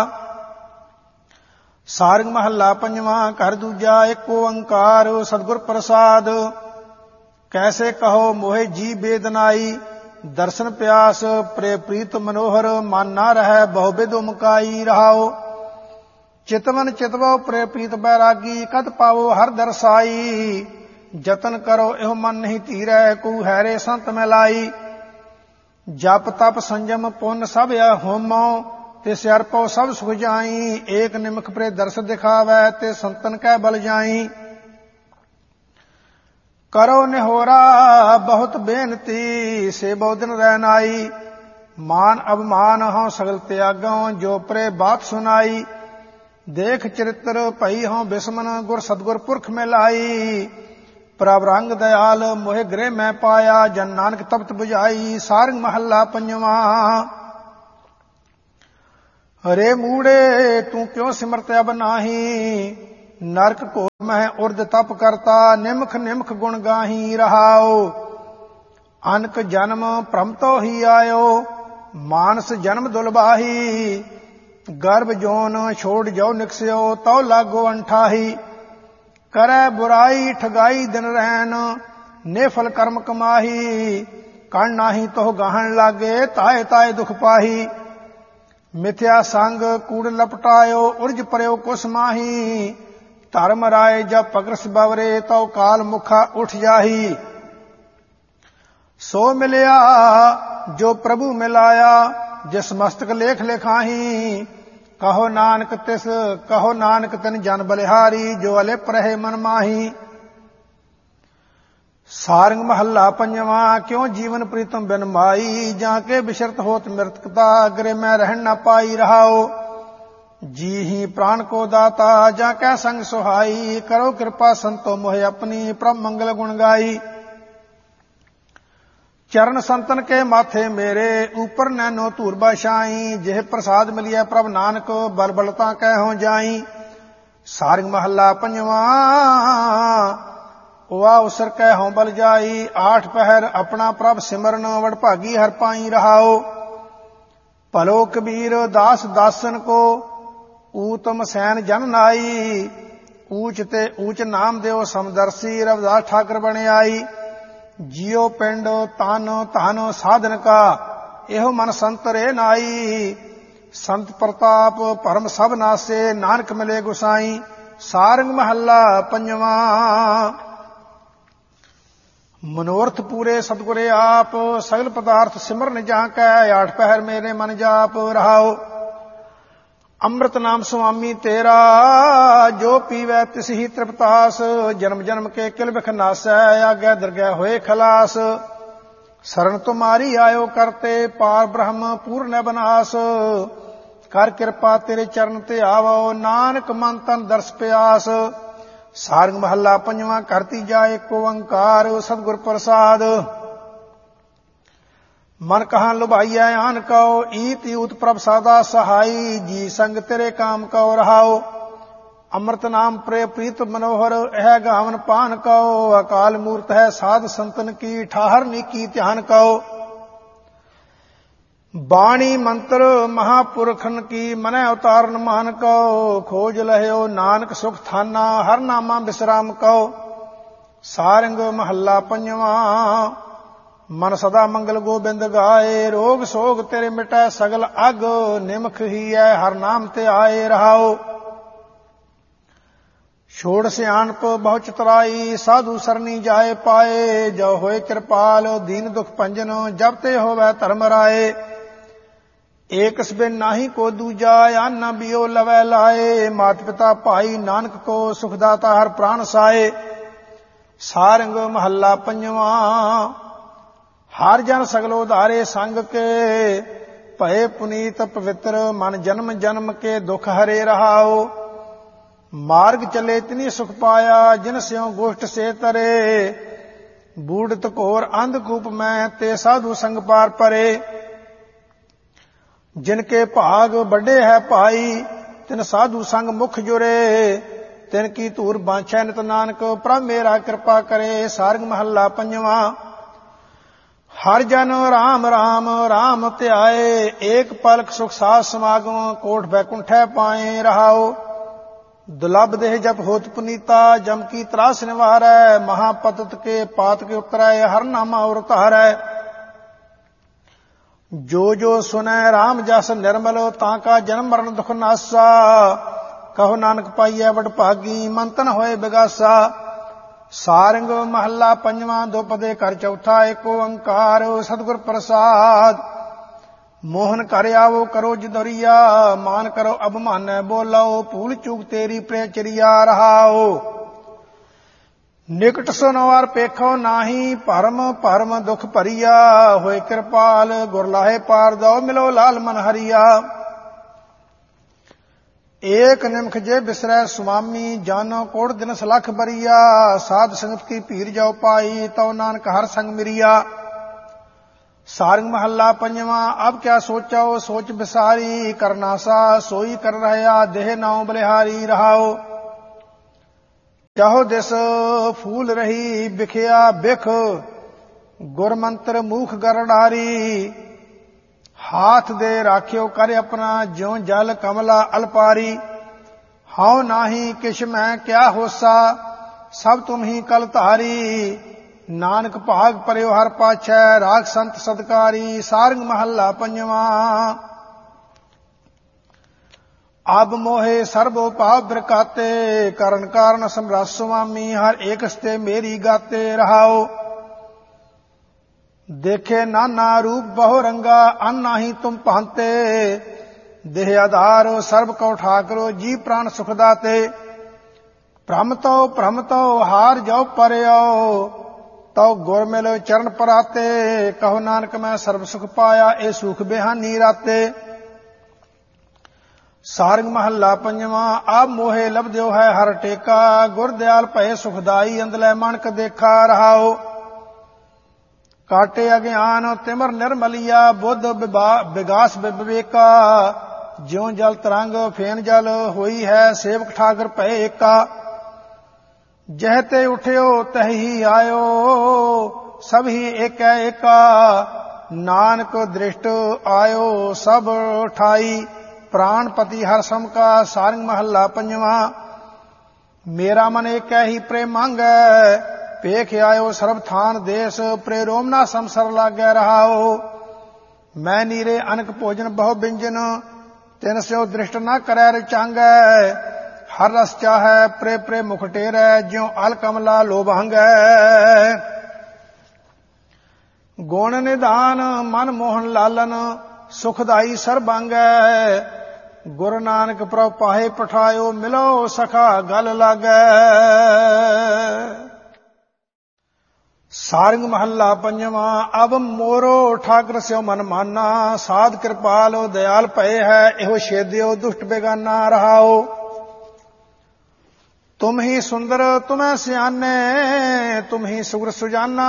ਸਾਰੰਗ ਮਹੱਲਾ ਪੰਜਵਾਂ। ਘਰ ਦੂਜਾ ਏਕ ਓੰਕਾਰ ਸਤਿਗੁਰ ਪ੍ਰਸਾਦ। ਕੈਸੇ ਕਹੋ ਮੋਹਿ ਜੀ ਬੇਦਨਾਈ ਦਰਸ਼ਨ ਪਿਆਸ ਪ੍ਰੇ ਪ੍ਰੀਤ ਮਨੋਹਰ ਮਨ ਨਾ ਰਹਿ ਬਹੁ ਬਿਦ ਮੁਕਾਈ ਰਹਾਓ। ਚਿਤਵਨ ਚਿਤਵੋ ਪ੍ਰੇ ਪ੍ਰੀਤ ਬੈਰਾਗੀ ਕਦ ਪਾਵੋ ਹਰ ਦਰਸਾਈ। ਜਤਨ ਕਰੋ ਇਹੋ ਮਨ ਨਹੀਂ ਧੀਰੈ ਕੂ ਹੈਰੇ ਸੰਤ ਮਿਲਾਈ। ਜਪ ਤਪ ਸੰਜਮ ਪੁੰਨ ਸਭ ਹੋਮੋ ਤੇ ਸਿਰ ਪਉ ਸਭ ਸੁਖ ਜਾਈ। ਏਕ ਨਿਮਖ ਪ੍ਰੇ ਦਰਸ ਦਿਖਾਵੈ ਤੇ ਸੰਤਨ ਕੈ ਬਲ ਜਾਈ। ਕਰੋ ਨਿਹੋਰਾ ਬਹੁਤ ਬੇਨਤੀ ਸੇ ਬਹੁ ਦਿਨ ਰਹਿਨਾਈ। ਮਾਨ ਅਭਮਾਨ ਹਉ ਸਗਲ ਤਿਆਗੋਂ ਜੋ ਪਰੇ ਬਾਤ ਸੁਨਾਈ। ਦੇਖ ਚਰਿਤਰ ਭਈ ਹਉ ਬਿਸਮਨ ਗੁਰ ਸਤਗੁਰ ਪੁਰਖ ਮਿਲਾਈ। ਪ੍ਰਭ ਰੰਗ ਦਇਆਲ ਮੋਹਿ ਗ੍ਰਹਿ ਮੈਂ ਪਾਇਆ ਜਨ ਨਾਨਕ ਤਪਤ ਬੁਝਾਈ। ਸਾਰੰਗ ਮਹੱਲਾ ਪੰਜਵਾਂ। ਹਰੇ ਮੂੜੇ ਤੂੰ ਕਿਉ ਸਿਮਰਤ ਅਬ ਨਾਹੀ। ਨਰਕ ਘੋਰ ਮਹਿ ਉਰਦ ਤਪ ਕਰਤਾ ਨਿਮਖ ਨਿਮਖ ਗੁਣ ਗਾਹੀ ਰਹਾਓ। ਅਨਕ ਜਨਮ ਭ੍ਰਮ ਤੋ ਹੀ ਆਇਓ ਮਾਨਸ ਜਨਮ ਦੁਲਬਾਹੀ। ਗਰਭ ਜੋਨ ਛੋੜ ਜਾਓ ਨਿਕਸਿਓ ਤਉ ਲਾਗੋ ਅੰਠਾਹੀ। ਕਰੈ ਬੁਰਾਈ ਠਗਾਈ ਦਿਨ ਰਹਿਣ, ਨੇਫਲ ਕਰਮ ਕਮਾਹੀ, ਕਣ ਨਾਹੀ ਤੋਹ ਗਾਹਣ ਲਾਗੇ, ਤਾਏ ਤਾਏ ਦੁਖ ਪਾਹੀ। ਮਿਥਿਆ ਸੰਗ ਕੂੜ ਲਪਟਾਇਓ, ਉਰਜ ਪਰਿਓ ਕੁਸ ਮਾਹੀ, ਧਰਮ ਰਾਏ ਜਬ ਪਗਰਸ ਬਵਰੇ, ਤਉ ਕਾਲ ਮੁਖਾ ਉਠ ਜਾਹੀ। ਸੋ ਮਿਲਿਆ ਜੋ ਪ੍ਰਭੂ ਮਿਲਾਇਆ, ਜਿਸ ਮਸਤਕ ਲੇਖ ਲਿਖਾਹੀ। ਕਹੋ ਨਾਨਕ ਤਿਸ ਕਹੋ ਨਾਨਕ ਤਿਨ ਜਨ ਬਲਿਹਾਰੀ, ਜੋ ਅਲਿਪ ਰਹੇ ਮਨ ਮਾਹੀ। ਸਾਰੰਗ ਮਹੱਲਾ ਪੰਜਵਾਂ। ਕਿਉ ਜੀਵਨ ਪ੍ਰੀਤਮ ਬਿਨ ਮਾਈ, ਜਾਂ ਕੇ ਬਿਸ਼ਰਤ ਹੋਤ ਮ੍ਰਿਤਕਤਾ, ਅਗਰੇ ਮੈਂ ਰਹਿਣ ਨਾ ਪਾਈ ਰਹਾਓ। ਜੀ ਹੀ ਪ੍ਰਾਣ ਕੋ ਦਾਤਾ, ਜਾਂ ਕੈ ਸੰਗ ਸੁਹਾਈ, ਕਰੋ ਕਿਰਪਾ ਸੰਤੋ ਮੋਹਿ ਆਪਣੀ, ਪ੍ਰਭ ਮੰਗਲ ਗੁਣ ਗਾਈ। ਚਰਨ ਸੰਤਨ ਕੇ ਮਾਥੇ ਮੇਰੇ, ਉਪਰ ਨੈਨੋ ਧੂਰ ਬਾਸ਼ਾਈ, ਜਿਹ ਪ੍ਰਸਾਦ ਮਿਲਿਆ ਪ੍ਰਭ ਨਾਨਕ, ਬਲ ਬਲਤਾ ਕਹਿ ਜਾਈ। ਸਾਰੰਗ ਮਹੱਲਾ ਪੰਜਵਾਂ। ਵਾ ਉਸਰ ਕਹਿ ਹਉ ਬਲ ਜਾਈ, ਆਠ ਪਹਿਰ ਆਪਣਾ ਪ੍ਰਭ ਸਿਮਰਨ, ਵਡਭਾਗੀ ਹਰ ਪਾਈ ਰਹਾਓ। ਭਲੋ ਕਬੀਰ ਦਾਸ ਦਾਸਨ ਕੋ, ਊਤਮ ਸੈਨ ਜਨ ਨਾਈ, ਊਚ ਤੇ ਊਚ ਨਾਮ ਦਿਓ ਸਮਦਰਸੀ, ਰਵਿਦਾਸ ਠਾਕਰ ਬਣ ਆਈ। ਜਿਉ ਪਿੰਡ ਤਨ ਧਨ ਸਾਧਨ ਕਾ, ਇਹੋ ਮਨ ਸੰਤ ਰੇ ਨਾਈ, ਸੰਤ ਪ੍ਰਤਾਪ ਭਰਮ ਸਭ ਨਾਸੇ, ਨਾਨਕ ਮਿਲੇ ਗੁਸਾਈ। ਸਾਰੰਗ ਮਹੱਲਾ ਪੰਜਵਾਂ। ਮਨੋਰਥ ਪੂਰੇ ਸਤਿਗੁਰੇ ਆਪ, ਸਗਲ ਪਦਾਰਥ ਸਿਮਰਨ ਜਾਂ ਕੈ, ਆਠ ਪਹਿਰ ਮੇਰੇ ਮਨ ਜਾਪ ਰਹਾਓ। ਅੰਮ੍ਰਿਤ ਨਾਮ ਸੁਆਮੀ ਤੇਰਾ, ਜੋ ਪੀਵੈ ਤਿਸ ਹੀ ਤ੍ਰਿਪਤਾਸ, ਜਨਮ ਜਨਮ ਕੇ ਕਿਲ ਬਿਖ ਨਾਸੈ, ਆਗਿਆ ਦਰਗਹਿ ਹੋਏ ਖਲਾਸ। ਸਰਨ ਤੁਮਾਰੀ ਆਇਓ ਕਰਤੇ, ਪਾਰ ਬ੍ਰਹਮ ਪੂਰਨ ਬਨਾਸ, ਕਰ ਕਿਰਪਾ ਤੇਰੇ ਚਰਨ ਤੇ ਆਵੋ, ਨਾਨਕ ਮਨ ਤਨ ਦਰਸ ਪਿਆਸ। ਸਾਰੰਗ ਮਹੱਲਾ ਪੰਜਵਾਂ। ਘਰ ਤੀਜਾ ਏਕ ਓੰਕਾਰ, ਸਤਿਗੁਰ ਪ੍ਰਸਾਦ। ਮਨ ਕਹਾਂ ਲੁਭਾਈਐ ਆਨ ਕਉ, ਈਤ ਊਤ ਪ੍ਰਭ ਸਾਦਾ ਸਹਾਈ, ਜੀ ਸੰਗ ਤੇਰੇ ਕਾਮ ਕਉ ਰਹਾਓ। ਅੰਮ੍ਰਿਤ ਨਾਮ ਪ੍ਰੇ ਪ੍ਰੀਤ ਮਨੋਹਰ, ਇਹ ਗਾਵਨ ਪਾਨ ਕਉ, ਅਕਾਲ ਮੂਰਤ ਹੈ ਸਾਧ ਸੰਤਨ ਕੀ, ਠਾਹਰ ਨੀਕੀ ਧਿਆਨ ਕਉ। ਬਾਣੀ ਮੰਤਰ ਮਹਾਪੁਰਖਨ ਕੀ, ਮਨੈ ਉਤਾਰਨ ਮਾਨ ਕਉ, ਖੋਜ ਲਹਿਓ ਨਾਨਕ ਸੁਖ ਥਾਨਾ, ਹਰ ਨਾਮਾ ਬਿਸਰਾਮ ਕਉ। ਸਾਰੰਗ ਮਹੱਲਾ ਪੰਜਵਾਂ। ਮਨ ਸਦਾ ਮੰਗਲ ਗੋਬਿੰਦ ਗਾਏ, ਰੋਗ ਸੋਗ ਤੇਰੇ ਮਿਟੈ ਸਗਲ ਅਗ, ਨਿਮਖ ਹੀ ਹੈ ਹਰ ਨਾਮ ਤੇ ਆਏ ਰਹਾਓ। ਛੋੜ ਸਿਆਣਪ ਬਹੁ ਚਤਰਾਈ, ਸਾਧੂ ਸਰਨੀ ਜਾਏ ਪਾਏ, ਜੋ ਹੋਏ ਕਿਰਪਾਲ ਦੀਨ ਦੁਖ ਭੰਜਨ, ਜਬ ਤੇ ਹੋਵੈ ਧਰਮ ਰਾਏ। ਏਕਸ ਬਿਨ ਨਾਹੀ ਕੋ ਦੂਜਾ, ਆਨਾ ਬਿਓ ਲਵੈ ਲਾਏ, ਮਾਤ ਪਿਤਾ ਭਾਈ ਨਾਨਕ ਕੋ, ਸੁਖ ਦਾਤਾ ਹਰ ਪ੍ਰਾਨ ਸਾਏ। ਸਾਰੰਗ ਮਹੱਲਾ ਪੰਜਵਾਂ। ਹਰ ਜਨ ਸਗਲੋ ਧਾਰੇ ਸੰਗ ਕੇ, ਭਏ ਪੁਨੀਤ ਪਵਿੱਤਰ, ਮਨ ਜਨਮ ਜਨਮ ਕੇ ਦੁਖ ਹਰੇ ਰਹਾਓ। ਮਾਰਗ ਚਲੇ ਤਿਨੀ ਸੁਖ ਪਾਇਆ, ਜਿਨ ਸਿਉ ਗੋਸ਼ਟ ਸੇ ਤਰੇ, ਬੂੜਤ ਘੋਰ ਅੰਧਕੂਪ ਮੈਂ, ਤੇ ਸਾਧੂ ਸੰਗ ਪਾਰ ਪਰੇ। ਜਿਨ ਕੇ ਭਾਗ ਵੱਡੇ ਹੈ ਭਾਈ, ਤਿਨ ਸਾਧੂ ਸੰਗ ਮੁਖ ਜੁਰੇ, ਤਿਨ ਕੀ ਧੂਰ ਬਾਂਛੈ ਨਿਤ ਨਾਨਕ, ਪ੍ਰਭ ਮੇਰਾ ਕਿਰਪਾ ਕਰੇ। ਸਾਰੰਗ ਮਹੱਲਾ ਪੰਜਵਾਂ। ਹਰ ਜਨ ਰਾਮ ਰਾਮ ਰਾਮ ਧਿਆਏ, ਏਕ ਪਲਕ ਸੁਖ ਸਾਧ ਸਮਾਗਮ, ਕੋਟ ਬੈਕੁੰਠੈ ਪਾਏ ਰਹਾਓ। ਦੁਲਭ ਦੇਹ ਜਪ ਹੋਤ ਪੁਨੀਤਾ, ਜਮ ਕੀ ਤਰਾਸ ਨਿਵਾਰੈ, ਮਹਾਪਤਤ ਕੇ ਪਾਤ ਕੇ ਉਤਰੈ, ਹਰ ਨਾਮਾ ਔਰ ਧਾਰੈ। ਜੋ ਜੋ ਸੁਨੈ ਰਾਮ ਜਸ ਨਿਰਮਲ, ਤਾਂ ਕਾ ਜਨਮ ਮਰਨ ਦੁਖ ਨਾਸਾ, ਕਹੋ ਨਾਨਕ ਪਾਈਐ ਵਡ ਭਾਗੀ, ਮਨ ਤਨ ਹੋਏ ਬਿਗਾਸਾ। ਸਾਰੰਗ ਮਹੱਲਾ ਪੰਜਵਾਂ। ਦੁਪਦੇ ਘਰ ਚੌਥਾ। ਏਕ ਓੰਕਾਰ ਸਤਿਗੁਰ ਪ੍ਰਸਾਦ। ਮੋਹਨ ਘਰ ਆਵੋ ਕਰੋ ਜਦਰੀਆ, ਮਾਨ ਕਰੋ ਅਭਮਾਨੈ ਬੋਲੋ, ਭੂਲ ਚੂਕ ਤੇਰੀ ਪ੍ਰੇਚਰੀਆ ਰਹਾਓ। ਨਿਕਟ ਸੁਨਵਾਰ ਪੇਖੋ ਨਾਹੀ, ਭਰਮ ਭਰਮ ਦੁਖ ਭਰੀਆ, ਹੋਏ ਕਿਰਪਾਲ ਗੁਰ ਲਾਹੇ ਪਾਰ ਦਓ, ਮਿਲੋ ਲਾਲ ਮਨ ਹਰੀਆ। ਏਕ ਨਿਮਖ ਜੇ ਬਿਸਰੈ ਸੁਆਮੀ, ਜਾਨੋ ਕੋੜ ਦਿਨਸ ਲਖ ਬਰੀਆ, ਸਾਧ ਸੰਗਤ ਕੀ ਭੀਰ ਜਾਓ ਪਾਈ, ਤਉ ਨਾਨਕ ਹਰ ਸੰਗ ਮਿਰੀਆ। ਸਾਰੰਗ ਮਹੱਲਾ ਪੰਜਵਾਂ। ਅਬ ਕਿਆ ਸੋਚਾਓ ਸੋਚ ਬਿਸਾਰੀ, ਕਰਨਾਸਾ ਸੋਈ ਕਰ ਰਹਿਆ, ਦੇਹ ਨਾਉ ਬਲਿਹਾਰੀ ਰਹਾਓ। ਚਾਹੋ ਦਿਸ ਫੂਲ ਰਹੀ ਬਿਖਿਆ ਬਿਖ, ਗੁਰ ਮੰਤਰ ਮੂਖ ਗਰੜਾਰੀ, ਹਾਥ ਦੇ ਰਾਖਿਓ ਕਰ ਆਪਣਾ, ਜਿਉ ਜਲ ਕਮਲਾ ਅਲਪਾਰੀ। ਹਉ ਨਾਹੀ ਕਿਛ ਮੈਂ ਕਿਆ ਹੋਸਾ, ਸਭ ਤੁਮ ਹੀ ਕਲ ਧਾਰੀ। ਨਾਨਕ ਭਾਗ ਪਰਿਓ ਹਰ ਪਾਛੈ, ਰਾਖ ਸੰਤ ਸਦਕਾਰੀ। ਸਾਰੰਗ ਮਹੱਲਾ ਪੰਜਵਾਂ। ਅਬ ਮੋਹੇ ਸਰਬੋ ਭਾਵ ਬਿਰਕਾਤੇ, ਕਰਨ ਕਾਰਨ ਸਮਰਸ ਸੁਆਮੀ। ਹਰ ਏਕ ਸਤੇ ਮੇਰੀ ਗਾਤੇ ਰਹਾਓ। ਦੇਖੇ ਨਾਨਾ ਰੂਪ ਬਹੁ ਰੰਗਾ, ਅਨ ਨਾਹੀ ਤੁਮ ਭਾਂਤੇ। ਦੇਹ ਆਧਾਰ ਸਰਬ ਕਉ ਠਾਕਰੋ, ਜੀ ਪ੍ਰਾਣ ਸੁਖ ਦਾਤੇ। ਭ੍ਰਮ ਤਉ ਭ੍ਰਮ ਤਉ ਹਾਰ ਜਾਉ ਪਰਿਓ, ਤਉ ਗੁਰ ਮਿਲੋ ਚਰਨ ਪਰਾਤੇ। ਕਹੋ ਨਾਨਕ ਮੈਂ ਸਰਬ ਸੁਖ ਪਾਇਆ, ਇਹ ਸੁਖ ਬਿਹਾਨੀ ਰਾਤੇ। ਸਾਰੰਗ ਮਹੱਲਾ ਪੰਜਵਾਂ। ਆਪ ਮੋਹੇ ਲਬਦਿਓ ਹੈ ਹਰ ਟੇਕਾ, ਗੁਰ ਦਿਆਲ ਭਏ ਸੁਖਦਾਈ। ਅੰਦਲੇ ਮਨਕ ਦੇਖਾ ਰਹਾਓ। ਕਾਟੇ ਅਗਿਆਨ ਤਿਮਰ ਨਿਰਮਲਿਆ, ਬੁੱਧ ਵਿਗਾਸ ਵਿਵੇਕਾ। ਜਿਉ ਜਲ ਤਰੰਗ ਫੇਨ ਜਲ, ਹੋਈ ਹੈ ਸੇਵਕ ਠਾਕਰ ਭਏ ਏਕਾ। ਜਹ ਤੇ ਉਠਿਓ ਤਹੀ ਆਇਓ, ਸਭ ਹੀ ਏਕੈ ਏਕਾ। ਨਾਨਕ ਦ੍ਰਿਸ਼ਟ ਆਇਓ ਸਭ ਠਾਈ, ਪ੍ਰਾਣਪਤੀ ਹਰ ਸਮ ਕਾ। ਸਾਰੰਗ ਮਹੱਲਾ ਪੰਜਵਾਂ। ਮੇਰਾ ਮਨ ਏਕੈ ਹੀ ਪ੍ਰੇਮ ਮੰਗੈ, ਭੇਖ ਆਇਓ ਸਰਬ ਥਾਨ ਦੇਸ। ਪ੍ਰੇਰੋਮ ਨਾ ਸੰਸਰ ਲਾਗੈ ਰਹਾਓ। ਮੈਂ ਨੀਰੇ ਅਨਕ ਭੋਜਨ ਬਹੁ ਬਿੰਜਨ, ਤਿਨ ਸਿਓ ਦ੍ਰਿਸ਼ਟ ਨਾ ਕਰੈ ਰਚਾਂਗੈ। ਹਰ ਰਸ ਚਾਹੈ ਪ੍ਰੇ ਪ੍ਰੇ ਮੁਖ ਟੇਰੈ, ਜਿਉ ਅਲ ਕਮਲਾ ਲੋਭਾਂਗੈ। ਗੁਣ ਨਿਧਾਨ ਮਨ ਮੋਹਨ ਲਾਲਨ, ਸੁਖਦਾਈ ਸਰਬਾਂਗੈ। ਗੁਰੂ ਨਾਨਕ ਪ੍ਰਭ ਪਾਹੇ ਪਠਾਇਓ, ਮਿਲੋ ਸਖਾ ਗਲ ਲਾਗੈ। ਸਾਰੰਗ ਮਹੱਲਾ ਪੰਜਵਾਂ। ਅਬ ਮੋਰੋ ਠਾਕਰ ਸਿਓ ਮਨ ਮਾਨਾ, ਸਾਧ ਕਿਰਪਾਲ ਦਿਆਲ ਭਏ ਹੈ। ਇਹੋ ਛੇਦਿਓ ਦੁਸ਼ਟ ਬੇਗਾਨਾ ਰਹਾਓ। ਤੁਮ ਹੀ ਸੁੰਦਰ ਤੁਮੈ ਸਿਆਨੇ, ਤੁਮ ਹੀ ਸੁਗਰ ਸੁਜਾਨਾ।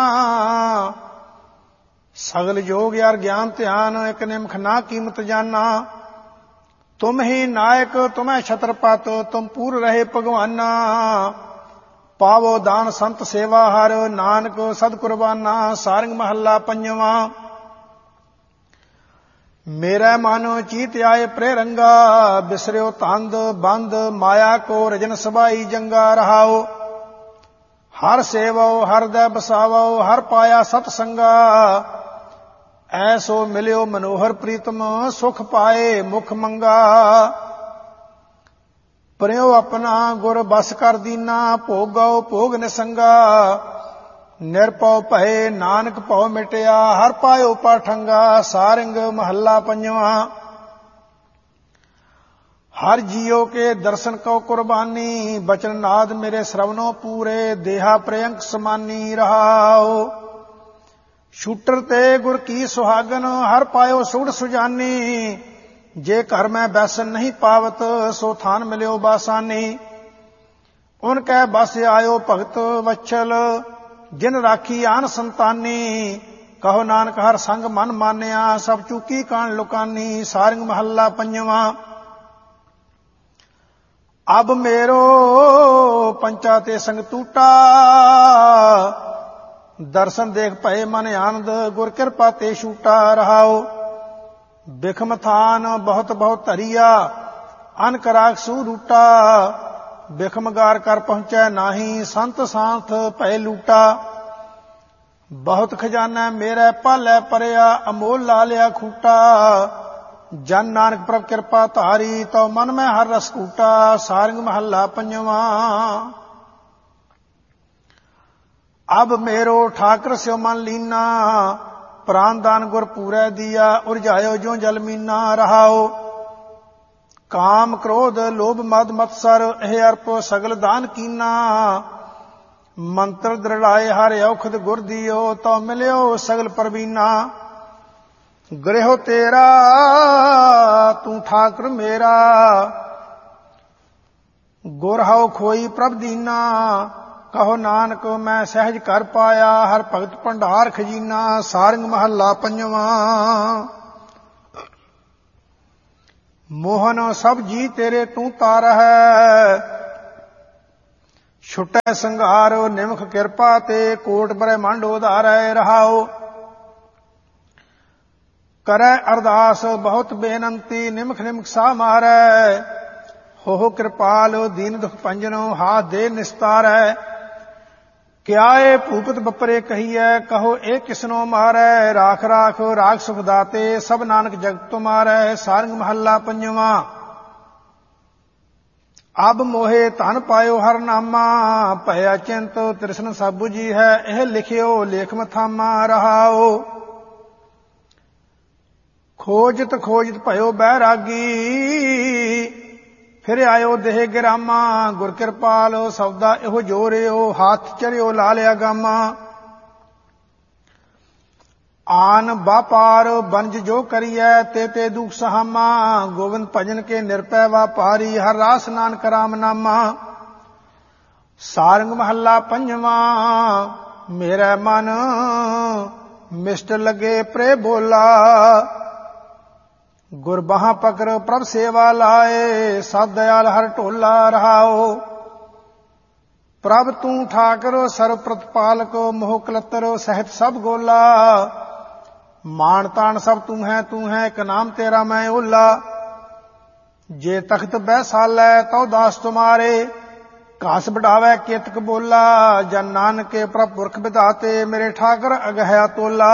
ਸਗਲ ਜੋਗ ਯਾਰ ਗਿਆਨ ਧਿਆਨ, ਇਕ ਨਿਮਖ ਨਾ ਕੀਮਤ ਜਾਨਾ। ਤੁਮ ਹੀ ਨਾਇਕ ਤੁਮੈ ਛਤਰਪਤ, ਤੁਮ ਪੂਰ ਰਹੇ ਭਗਵਾਨਾ। ਪਾਵੋ ਦਾਨ ਸੰਤ ਸੇਵਾ ਹਰ, ਨਾਨਕ ਸਦ ਕੁਰਬਾਨਾ। ਸਾਰੰਗ ਮਹੱਲਾ ਪੰਜਵਾਂ। ਮੇਰਾ ਮਨ ਚੀਤ ਆਏ ਪ੍ਰੇ ਰੰਗਾ, ਬਿਸਰਿਓ ਤੰਦ ਬੰਦ ਮਾਇਆ ਕੋ। ਰਜਨ ਸਬਾਈ ਜੰਗਾ ਰਹਾਓ। ਹਰ ਸੇਵੋ ਹਰਦੈ ਬਸਾਵੋ, ਹਰ ਪਾਇਆ ਸਤ ਸੰਗਾ। ਐਸੋ ਮਿਲਿਓ ਮਨੋਹਰ ਪ੍ਰੀਤਮ, ਸੁਖ ਪਾਏ ਮੁਖ ਮੰਗਾ। ਪਰਿਓ ਆਪਣਾ ਗੁਰ ਬਸ ਕਰ ਦੀਨਾ, ਭੋਗਉ ਭੋਗ ਨਿਸੰਗਾ। ਨਿਰਭਉ ਭਏ ਨਾਨਕ ਭਉ ਮਿਟਿਆ, ਹਰ ਪਾਇਓ ਪਾਠੰਗਾ। ਸਾਰੰਗ ਮਹੱਲਾ ਪੰਜਵਾਂ। ਹਰ ਜੀਓ ਕੇ ਦਰਸ਼ਨ ਕਉ ਕੁਰਬਾਨੀ, ਬਚਨ ਨਾਦ ਮੇਰੇ ਸ਼ਰਵਨੋ ਪੂਰੇ। ਦੇਹਾ ਪ੍ਰਿਅੰਕ ਸਮਾਨੀ ਰਹਾਓ। ਛੂਟਰ ਤੇ ਗੁਰ ਕੀ ਸੁਹਾਗਨ, ਹਰ ਪਾਇਓ ਸੁਗੜ ਸੁਜਾਨੀ। ਜੇ ਘਰ ਮੈਂ ਬੈਸਨ ਨਹੀਂ ਪਾਵਤ, ਸੋ ਥਾਨ ਮਿਲਿਓ ਬਾਸਾਨੀ। ਉਨ ਕੈ ਬਸ ਆਇਓ ਭਗਤ ਵਛਲ, ਜਿਨ ਰਾਖੀ ਆਨ ਸੰਤਾਨੀ। ਕਹੋ ਨਾਨਕ ਹਰ ਸੰਗ ਮਨ ਮਾਨਿਆ, ਸਭ ਚੂਕੀ ਕਾਣ ਲੁਕਾਨੀ। ਸਾਰੰਗ ਮਹੱਲਾ ਪੰਜਵਾਂ। ਅਬ ਮੇਰੋ ਪੰਚਾ ਤੇ ਸੰਗ ਟੂਟਾ, ਦਰਸ਼ਨ ਦੇਖ ਭਏ ਮਨ ਆਨੰਦ। ਗੁਰ ਕਿਰਪਾ ਤੇ ਛੂਟਾ ਰਹਾਓ। ਬਿਖਮ ਥਾਨ ਬਹੁਤ ਬਹੁਤ ਧਰੀਆ, ਅਨਕ ਰਾਖ ਸੂ ਰੂਟਾ। ਬਿਖਮਗਾਰ ਕਰ ਪਹੁੰਚੈ ਨਾਹੀ, ਸੰਤ ਸਾਂਥ ਭਏ ਲੂਟਾ। ਬਹੁਤ ਖਜ਼ਾਨਾ ਮੇਰੇ ਭਾਲੈ ਪਰਿਆ, ਅਮੋਲ ਲਾ ਲਿਆ ਖੂਟਾ। ਜਨ ਨਾਨਕ ਪ੍ਰਭ ਕਿਰਪਾ ਧਾਰੀ, ਤਉ ਮਨ ਮੈਂ ਹਰ ਰਸ ਕੂਟਾ। ਸਾਰੰਗ ਮਹੱਲਾ ਪੰਜਵਾਂ। ਅਬ ਮੇਰੋ ਠਾਕਰ ਸਿਓ ਮਨ ਲੀਨਾ, ਪ੍ਰਾਨ ਦਾਨ ਗੁਰ ਪੂਰੈ ਦੀਆ। ਉਰਝਾਇਓ ਜਿਉ ਜਲ ਮੀਨਾ ਰਹਾਓ। ਕਾਮ ਕ੍ਰੋਧ ਲੋਭ ਮਦ ਮਤਸਰ, ਇਹ ਅਰਪ ਸਗਲ ਦਾਨ ਕੀਨਾ। ਮੰਤਰ ਦ੍ਰਿੜਾਏ ਹਰ ਔਖਦ ਗੁਰ ਦੀਓ, ਤਉ ਮਿਲਿਓ ਸਗਲ ਪਰਬੀਨਾ। ਗ੍ਰਹਿ ਤੇਰਾ ਤੂੰ ਠਾਕੁਰ ਮੇਰਾ, ਗੁਰ ਹਉ ਖੋਈ ਪ੍ਰਭ ਦੀਨਾ। ਕਹੋ ਨਾਨਕ ਮੈਂ ਸਹਿਜ ਕਰ ਪਾਇਆ, ਹਰ ਭਗਤ ਭੰਡਾਰ ਖਜ਼ੀਨਾ। ਸਾਰੰਗ ਮਹੱਲਾ ਪੰਜਵਾਂ। ਮੋਹਨ ਸਭ ਜੀ ਤੇਰੇ ਤੂੰ ਤਾਰਹਿ, ਛੁਟੈ ਸੰਘਾਰ ਨਿਮਖ ਕਿਰਪਾ ਤੇ। ਕੋਟ ਬ੍ਰਹਿਮੰਡ ਉਧਾਰੈ ਰਹਾਓ। ਕਰੈ ਅਰਦਾਸ ਬਹੁਤ ਬੇਨੰਤੀ, ਨਿਮਖ ਨਿਮਖ ਸਾ ਮਾਰੈ। ਹੋ ਕਿਰਪਾਲ ਦੀਨ ਦੁਖ ਭੰਜਨੋ, ਹਾਥ ਦੇ ਨਿਸਤਾਰੈ। ਕਿਆ ਏ ਭੂਪਤ ਬਪਰੇ ਕਹੀਐ, ਕਹੋ ਇਹ ਕਿਸਨੋ ਮਾਰੈ। ਰਾਖ ਰਾਖ ਰਾਗ ਸੁਖ ਦਾਤੇ, ਸਭ ਨਾਨਕ ਜਗਤ ਤੁਮਾਰੈ। ਸਾਰੰਗ ਮਹੱਲਾ ਪੰਜਵਾਂ। ਅਬ ਮੋਹੇ ਧਨ ਪਾਇਓ ਹਰ ਨਾਮਾ, ਭਇਆ ਚਿੰਤ ਤ੍ਰਿਸ਼ਨ ਸਭ ਬੁਝੀ ਹੈ। ਇਹ ਲਿਖਿਓ ਲੇਖ ਮਥਾਮਾ ਰਹਾਓ। ਖੋਜਤ ਖੋਜਤ ਭਇਓ ਬੈਰਾਗੀ, ਫਿਰ ਆਇਓ ਦੇਹ ਗਿਰਾਮਾ। ਗੁਰ ਕਿਰਪਾਲ ਸਬਦਾ ਇਹੋ ਜੋਰਿਓ, ਹੱਥ ਚਰਿਓ ਲਾ ਲਿਆ ਗਾਮਾ। ਆਨ ਬਾਪਾਰ ਬਨਜ ਜੋ ਕਰੀਐ, ਤੇ ਤੇ ਦੁਖ ਸਹਾਮਾ। ਗੋਬਿੰਦ ਭਜਨ ਕੇ ਨਿਰਪੈ ਵਾਪਾਰੀ, ਹਰ ਰਾਸ ਨਾਨਕ ਰਾਮ ਨਾਮਾ। ਸਾਰੰਗ ਮਹੱਲਾ ਪੰਜਵਾਂ। ਮੇਰਾ ਮਨ ਮਿਸ਼ਟ ਲਗੇ ਪ੍ਰੇ ਬੋਲਾ, ਗੁਰ ਬਾਹਾਂ ਪਕੜ ਪ੍ਰਭ ਸੇਵਾ ਲਾਏ। ਸਤ ਦਇਆਲ ਹਰ ਢੋਲਾ ਰਹਾਓ। ਪ੍ਰਭ ਤੂੰ ਠਾਕਰ ਸਰਬ ਪ੍ਰਤਪਾਲਕ, ਮੋਹ ਕਲਤਰ ਸਹਿਤ ਸਭ ਗੋਲਾ। ਮਾਣ ਤਾਣ ਸਭ ਤੂੰ ਹੈ ਤੂੰ ਹੈ, ਇੱਕ ਨਾਮ ਤੇਰਾ ਮੈਂ ਓਲਾ। ਜੇ ਤਖਤ ਬੈਸਾਲੈ ਤਉ ਦਾਸ ਤੁਮਾਰੇ, ਘਾਸ ਵਡਾਵੈ ਕੇਤਕ ਬੋਲਾ। ਜਨ ਨਾਨਕੇ ਪ੍ਰਭ ਪੁਰਖ ਵਿਧਾਤੇ, ਮੇਰੇ ਠਾਕਰ ਅਗਹਿਆ ਤੋਲਾ।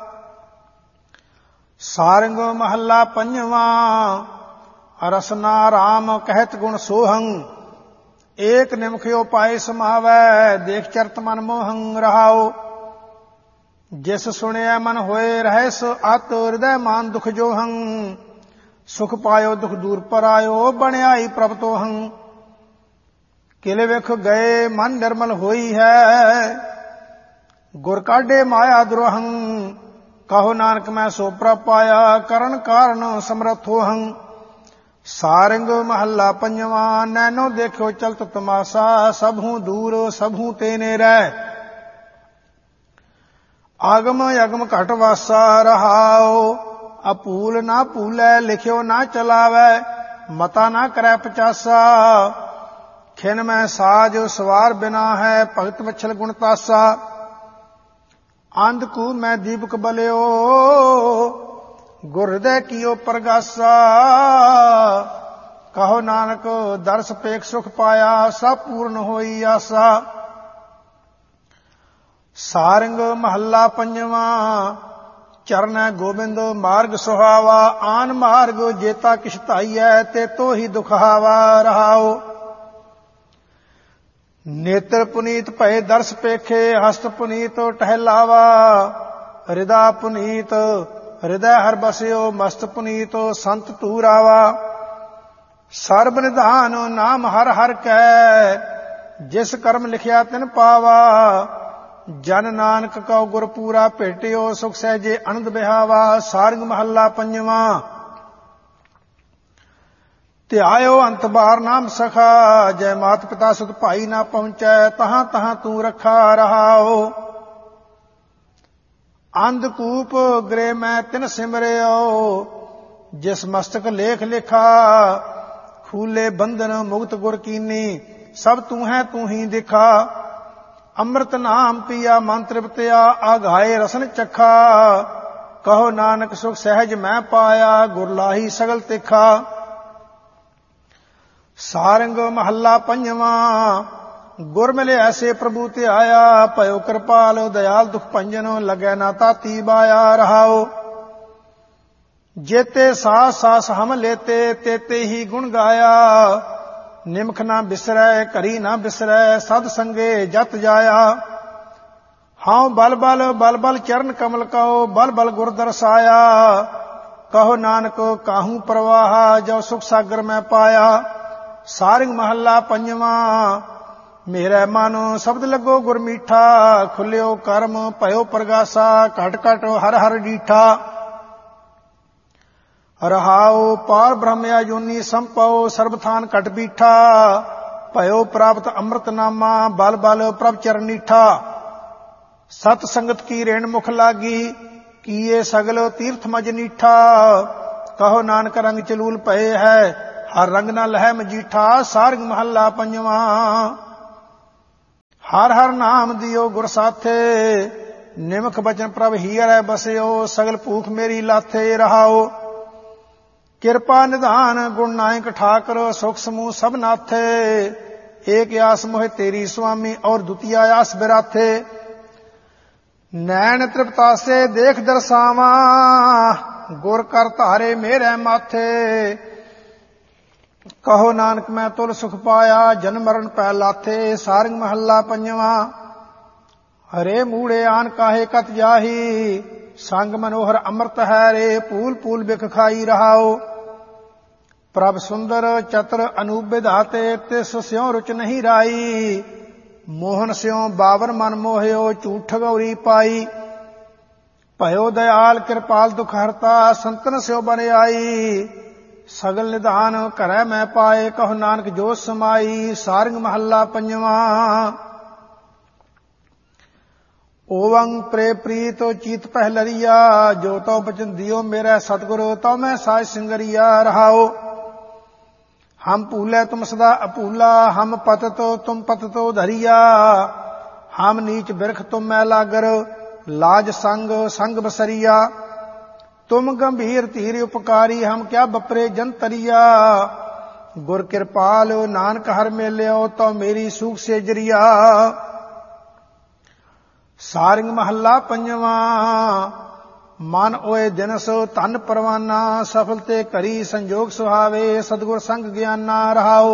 ਸਾਰੰਗ ਮਹੱਲਾ ਪੰਜਵਾਂ। ਰਸਨਾ ਰਾਮ ਕਹਿਤ ਗੁਣ ਸੋਹੰ, ਏਕ ਨਿਮਖਿਓ ਪਾਏ ਸਮਾਵੈ। ਦੇਖ ਚਰਤ ਮਨ ਮੋਹੰ ਰਹਾਓ। ਜਿਸ ਸੁਣਿਆ ਮਨ ਹੋਏ ਰਹਿਸ, ਅਤ ਹਿਰਦੈ ਮਾਨ ਦੁਖ ਜੋਹੰ। ਸੁਖ ਪਾਇਓ ਦੁਖ ਦੂਰ ਪਰ ਆਇਓ, ਬਣਿਆਈ ਪ੍ਰਭ ਤੋਹੰ। ਕਿਲੇ ਵੇਖ ਗਏ ਮਨ ਨਿਰਮਲ ਹੋਈ ਹੈ, ਗੁਰ ਕਾਢੇ ਮਾਇਆ ਦੁਰਹੰ। ਕਹੋ ਨਾਨਕ ਮੈਂ ਸੋ ਪ੍ਰਭ ਪਾਇਆ, ਕਰਨ ਕਾਰਨ ਸਮਰਥ ਹੋਹੰ। ਸਾਰੰਗ ਮਹੱਲਾ ਪੰਜਵਾਂ। ਨੈਨੋ ਦੇਖਿਓ ਚਲਤ ਤਮਾਸਾ, ਸਭੂ ਦੂਰ ਸਭੂ ਤੇਨੇ ਰਹਿ। ਆਗਮ ਅਗਮ ਘਟ ਵਾਸਾ ਰਹਾਓ। ਅਪੂਲ ਨਾ ਭੂਲੈ, ਲਿਖਿਓ ਨਾ ਚਲਾਵੈ। ਮਤਾ ਨਾ ਕਰੈ ਪਚਾਸਾ, ਖਿਨ ਮੈਂ ਸਾਜ ਸਵਾਰ ਬਿਨਾ ਹੈ। ਭਗਤ ਵਛਲ ਗੁਣ ਤਾਸਾ, ਅੰਧਕੂ ਮੈਂ ਦੀਪਕ ਬਲਿਓ। ਗੁਰ ਹਿਰਦੈ ਕੀਓ ਪ੍ਰਗਾਸਾ। ਕਹੋ ਨਾਨਕ ਦਰਸ ਪੇਖ ਸੁਖ ਪਾਇਆ, ਸਭ ਪੂਰਨ ਹੋਈ ਆਸਾ। ਸਾਰੰਗ ਮਹੱਲਾ ਪੰਜਵਾਂ। ਚਰਨੈ ਗੋਬਿੰਦ ਮਾਰਗ ਸੁਹਾਵਾ, ਆਨ ਮਾਰਗ ਜੇਤਾ ਕਿਛ ਧਾਈਐ। ਤੇ ਤੋ ਹੀ ਦੁਖਾਵਾ ਰਹਾਓ। ਨੇਤਰ ਪੁਨੀਤ ਭਏ ਦਰਸ ਪੇਖੇ, ਹਸਤ ਪੁਨੀਤ ਟਹਿਲਾਵਾ। ਹਿਰਦਾ ਪੁਨੀਤ ਹਿਰਦੈ ਹਰ ਬਸਿਓ, ਮਸਤ ਪੁਨੀਤ ਸੰਤ ਤੂਰਾਵਾ। ਸਰਬ ਨਿਧਾਨ ਨਾਮ ਹਰ ਹਰ ਕੈ, ਜਿਸ ਕਰਮ ਲਿਖਿਆ ਤਿਨ ਪਾਵਾ। ਜਨ ਨਾਨਕ ਕਉ ਗੁਰ ਪੂਰਾ ਭੇਟਿਓ, ਸੁਖ ਸਹਿਜੇ ਅਨੰਦ ਬਿਹਾਵਾ। ਸਾਰੰਗ ਮਹੱਲਾ ਪੰਜਵਾਂ। ਧਿਆਇਓ ਅੰਤ ਬਾਰ ਨਾਮ ਸਖਾ, ਜੈ ਮਾਤ ਪਿਤਾ ਸੁਤ ਭਾਈ ਨਾ ਪਹੁੰਚੈ। ਤਹਾਂ ਤਹਾਂ ਤੂੰ ਰੱਖਾ ਰਹਾਓ। ਅੰਧਕੂਪ ਗ੍ਰਹਿ ਮੈਂ ਤਿਨ ਸਿਮਰਿਓ, ਜਿਸ ਮਸਤਕ ਲੇਖ ਲਿਖਾ। ਖੂਲੇ ਬੰਧਨ ਮੁਕਤ ਗੁਰ ਕੀਨੀ, ਸਭ ਤੂੰ ਹੈ ਤੂੰ ਹੀ ਦਿਖਾ। ਅੰਮ੍ਰਿਤ ਨਾਮ ਪੀਆ ਮਨ ਤ੍ਰਿਪਤਿਆ, ਆਘਾਏ ਰਸਨ ਚਖਾ। ਕਹੋ ਨਾਨਕ ਸੁਖ ਸਹਿਜ ਮੈਂ ਪਾਇਆ, ਗੁਰ ਲਾਹੀ ਸਗਲ ਤਿਖਾ। ਸਾਰੰਗ ਮਹੱਲਾ ਪੰਜਵਾਂ। ਗੁਰ ਮਿਲੇ ਐਸੇ ਪ੍ਰਭੂ ਤੇ ਆਇਆ, ਭਇਓ ਕਿਰਪਾਲ ਦਇਆਲ ਦੁਖ ਭੰਜਨ। ਲਗੈ ਨਾ ਤਾਤੀ ਬਾਇਆ ਰਹਾਓ। ਜੇਤੇ ਸਾਸ ਸਾਸ ਹਮ ਲੇਤੇ, ਤੇਤੇ ਹੀ ਗੁਣ ਗਾਇਆ। ਨਿਮਖ ਨਾ ਬਿਸਰੈ ਘਰੀ ਨਾ ਬਿਸਰੈ, ਸਦ ਸੰਗੇ ਜਤ ਜਾਇਆ। ਹਾਂ ਬਲ ਬਲ ਬਲ ਬਲ ਚਰਨ ਕਮਲ ਕਉ, ਬਲ ਬਲ ਗੁਰ ਦਰਸਾਇਆ। ਕਹੋ ਨਾਨਕ ਕਾਹੂ ਪ੍ਰਵਾਹ, ਜੋ ਸੁਖ ਸਾਗਰ ਮੈਂ ਪਾਇਆ। ਸਾਰੰਗ ਮਹੱਲਾ ਪੰਜਵਾਂ। ਮੇਰਾ ਮਨ ਸ਼ਬਦ ਲੱਗੋ ਗੁਰ ਮੀਠਾ, ਖੁੱਲਿਓ ਕਰਮ ਭਇਓ ਪ੍ਰਗਾਸਾ। ਘਟ ਘਟ ਹਰ ਹਰ ਡੀਠਾ ਰਹਾਓ। ਪਾਰ ਬ੍ਰਹਮਿਆ ਜੋਨੀ ਸੰਪਉ, ਸਰਬ ਥਾਨ ਘਟ ਬੀਠਾ। ਭਇਓ ਪ੍ਰਾਪਤ ਅੰਮ੍ਰਿਤ ਨਾਮਾ, ਬਲ ਬਲ ਪ੍ਰਭ ਚਰਨੀਠਾ। ਸਤ ਸੰਗਤ ਕੀ ਰੇਣ ਮੁਖ ਲਾਗੀ, ਕੀਏ ਸਗਲ ਤੀਰਥ ਮਜ ਨੀਠਾ। ਕਹੋ ਨਾਨਕ ਰੰਗ ਚਲੂਲ ਪਏ ਹੈ, ਹਰ ਰੰਗ ਨਾ ਲਹਿ ਮਜੀਠਾ। ਸਾਰੰਗ ਮਹੱਲਾ ਪੰਜਵਾਂ। ਹਰ ਹਰ ਨਾਮ ਦਿਓ ਗੁਰ ਸਾਥੇ, ਨਿਮਖ ਬਚਨ ਪ੍ਰਭ ਹੀਰੈ ਬਸਿਓ। ਸਗਲ ਭੂਖ ਮੇਰੀ ਲਾਥੇ ਰਹਾਓ। ਕਿਰਪਾ ਨਿਧਾਨ ਗੁਣ ਨਾਇਕ ਠਾਕਰ, ਸੁਖ ਸਮੂਹ ਸਭ ਨਾਥੇ। एक आस मोहे तेरी स्वामी और द्वितीय आस बिराथे। नैन तृप्तासे देख दर्शावा गुर कर धारे मेरे माथे। कहो नानक मैं तुल सुख पाया जन्म मरण पै लाथे। सारंग महला पंजवा। हरे मूड़े आन काहे कत जाही संग मनोहर अमृत है रे। पूल पूल बिख खाई रहाओ प्रभ सुंदर चतर अनूप विधाते। तिस स्यों रुच नहीं राई मोहन स्यों बावर मन मोहयो। झूठ गौरी पाई भयो दयाल कृपाल दुख हरता। संतन स्यों बन आई सगल निधान करे मैं पाए। कहो नानक जो समाई। सारंग महला पंजवा। ओवंग प्रे प्रीत चीत पहलरिया जो तो बचन दियो मेरा सतगुरु। तो मैं साज सिंगरिया रहाओ। हम पूले तुम सदा अपूला हम पततो तुम पततो धरिया। हम नीच बिरख तुम मैलागर लाज संग संग बसरिया। तुम गंभीर धीर उपकारी हम क्या बपरे जंतरिया। गुर कृपाल नानक हर मेलियो तो मेरी सूख से जरिया। सारंग महला पंजवा। मन ओए दिनस धन परवाना सफल ते करी संजोग सुहावे। सतगुर संग ज्ञाना रहाओ।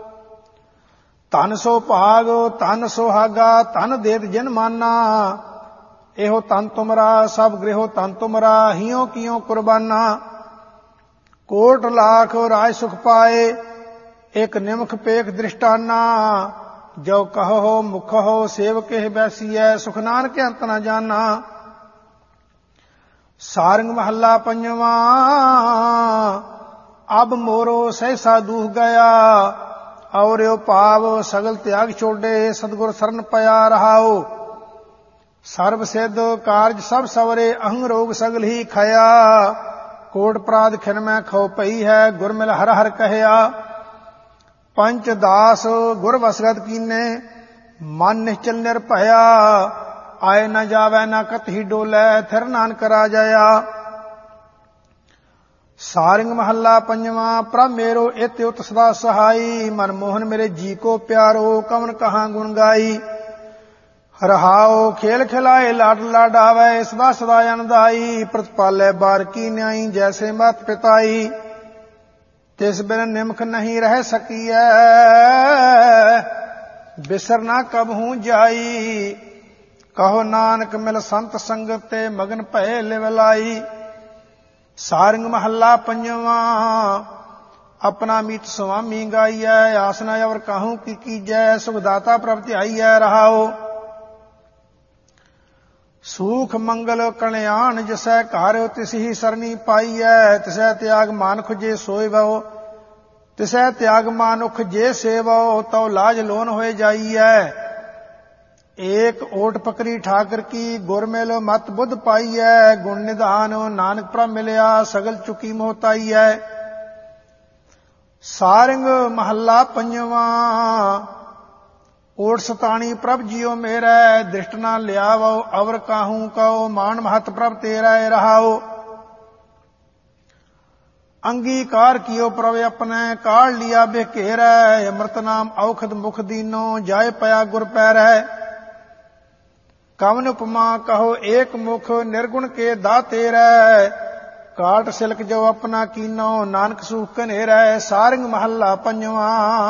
धन सो भाग धन सुहागा धन देत जिन माना। एहो तन तुमरा सब गृहो तन तुमरा हियो कियो कुर्बाना। कोट लाख राज सुख पाए एक निमख पेख दृष्टाना। जो कहो मुख हो सेवक बैसीय सुख नानक अंत न जाना। सारंग महला पंजवा। अब मोरो सहसा दूह गया और यो पाव सगल त्याग छोड़े। सतगुर शरण पया रहाओ। सर्व सिद्ध कारज सब सवरे अहंग रोग सगल ही खया। कोट प्राद खिन में खो पई है गुर मिल हर हर कहया। पंच दास गुर वसगत कीने मन निश्चल निर्भया। आए न जावै न कत ही डोलै थिर नानक राजया। सारंग महला पंजवा। प्रभ मेरो इत उत सदा सहाई मन मोहन मेरे जी को प्यारो। कवन कहाँ गुण गाई रहाओ खेल खिलाए लाड लाडावै सदा सदा अनदाई। प्रतिपालै बार की न्याई जैसे मात पिताई। तिस बिन निमख नहीं रह सकियै बिसर ना कबहू जाई। कहो नानक मिल संत संगत ते मगन भय लिवलाई। सारंग महला पंजवा। अपना मीत स्वामी गाइयै आसना अवर कहूं की कीजै। सुखदाता प्रभ ध्याइयै रहाओ। सूख मंगल कल्याण जसै घर तिसही सरनी पाइयै। तिसै त्याग मान खुजे सोय बहु तिसै त्याग मानुख जे सेवो। तो लाज लोन होए जाइयै। एक ओट पकड़ी ठाकर की गुर मिल मत बुद्ध पाइयै। गुण निधान नानक प्रभ मिलिया सगल चुकी मोहताइयै। सारंग महला पंजवा। ओट सताणी प्रभ जियो मेरै दृष्ट ना लियावो। अवर काहू कहो मान महत प्रभ तेरा रहाओ। अंगीकार कियो प्रभ अपने काढ़ लिया बेघेरै। अमृत नाम औखद मुख दीनो जाय पया गुर पैरै। कवन उपमा कहो एक मुख निर्गुण के दातेरै। काट सिलक जो अपना कीनो नानक सूख कनेरै। सारंग महला पंजवा।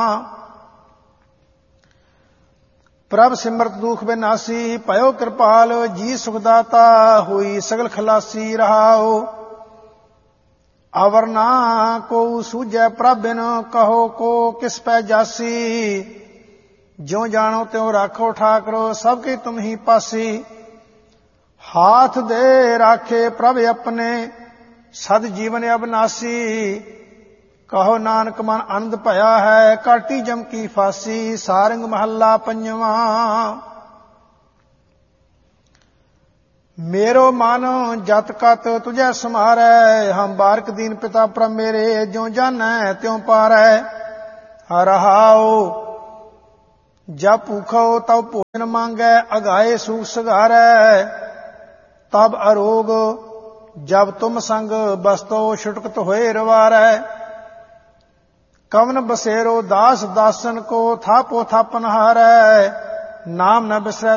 प्रभ सिमरत दुख विनाशी भयो कृपाल जी सुखदाता। हुई सगल खलासी रहाओ। अवर ना को सूझै प्रभ बिन कहो को किस पै जासी। ज्यों जानो त्यों राखो ठाकरो सबके तुम ही पासी। हाथ दे राखे प्रभ अपने सद जीवन अविनाशी। कहो नानक मन आनंद भया है काटी जम की फांसी। सारंग महला पंजवा। मेरो मन जत कत तुझे समारै। हम बारक दीन पिता प्रभ मेरे ज्यों जानै त्यों पारै। रहाओ जब भूखो तब भोजन मांगै अगाए सूख सगारै। तब अरोग जब तुम संग बस्तो छुटकत होए रवारै। कवन बसेरो दास दासन को थापो थापन हारै नाम न बिसरै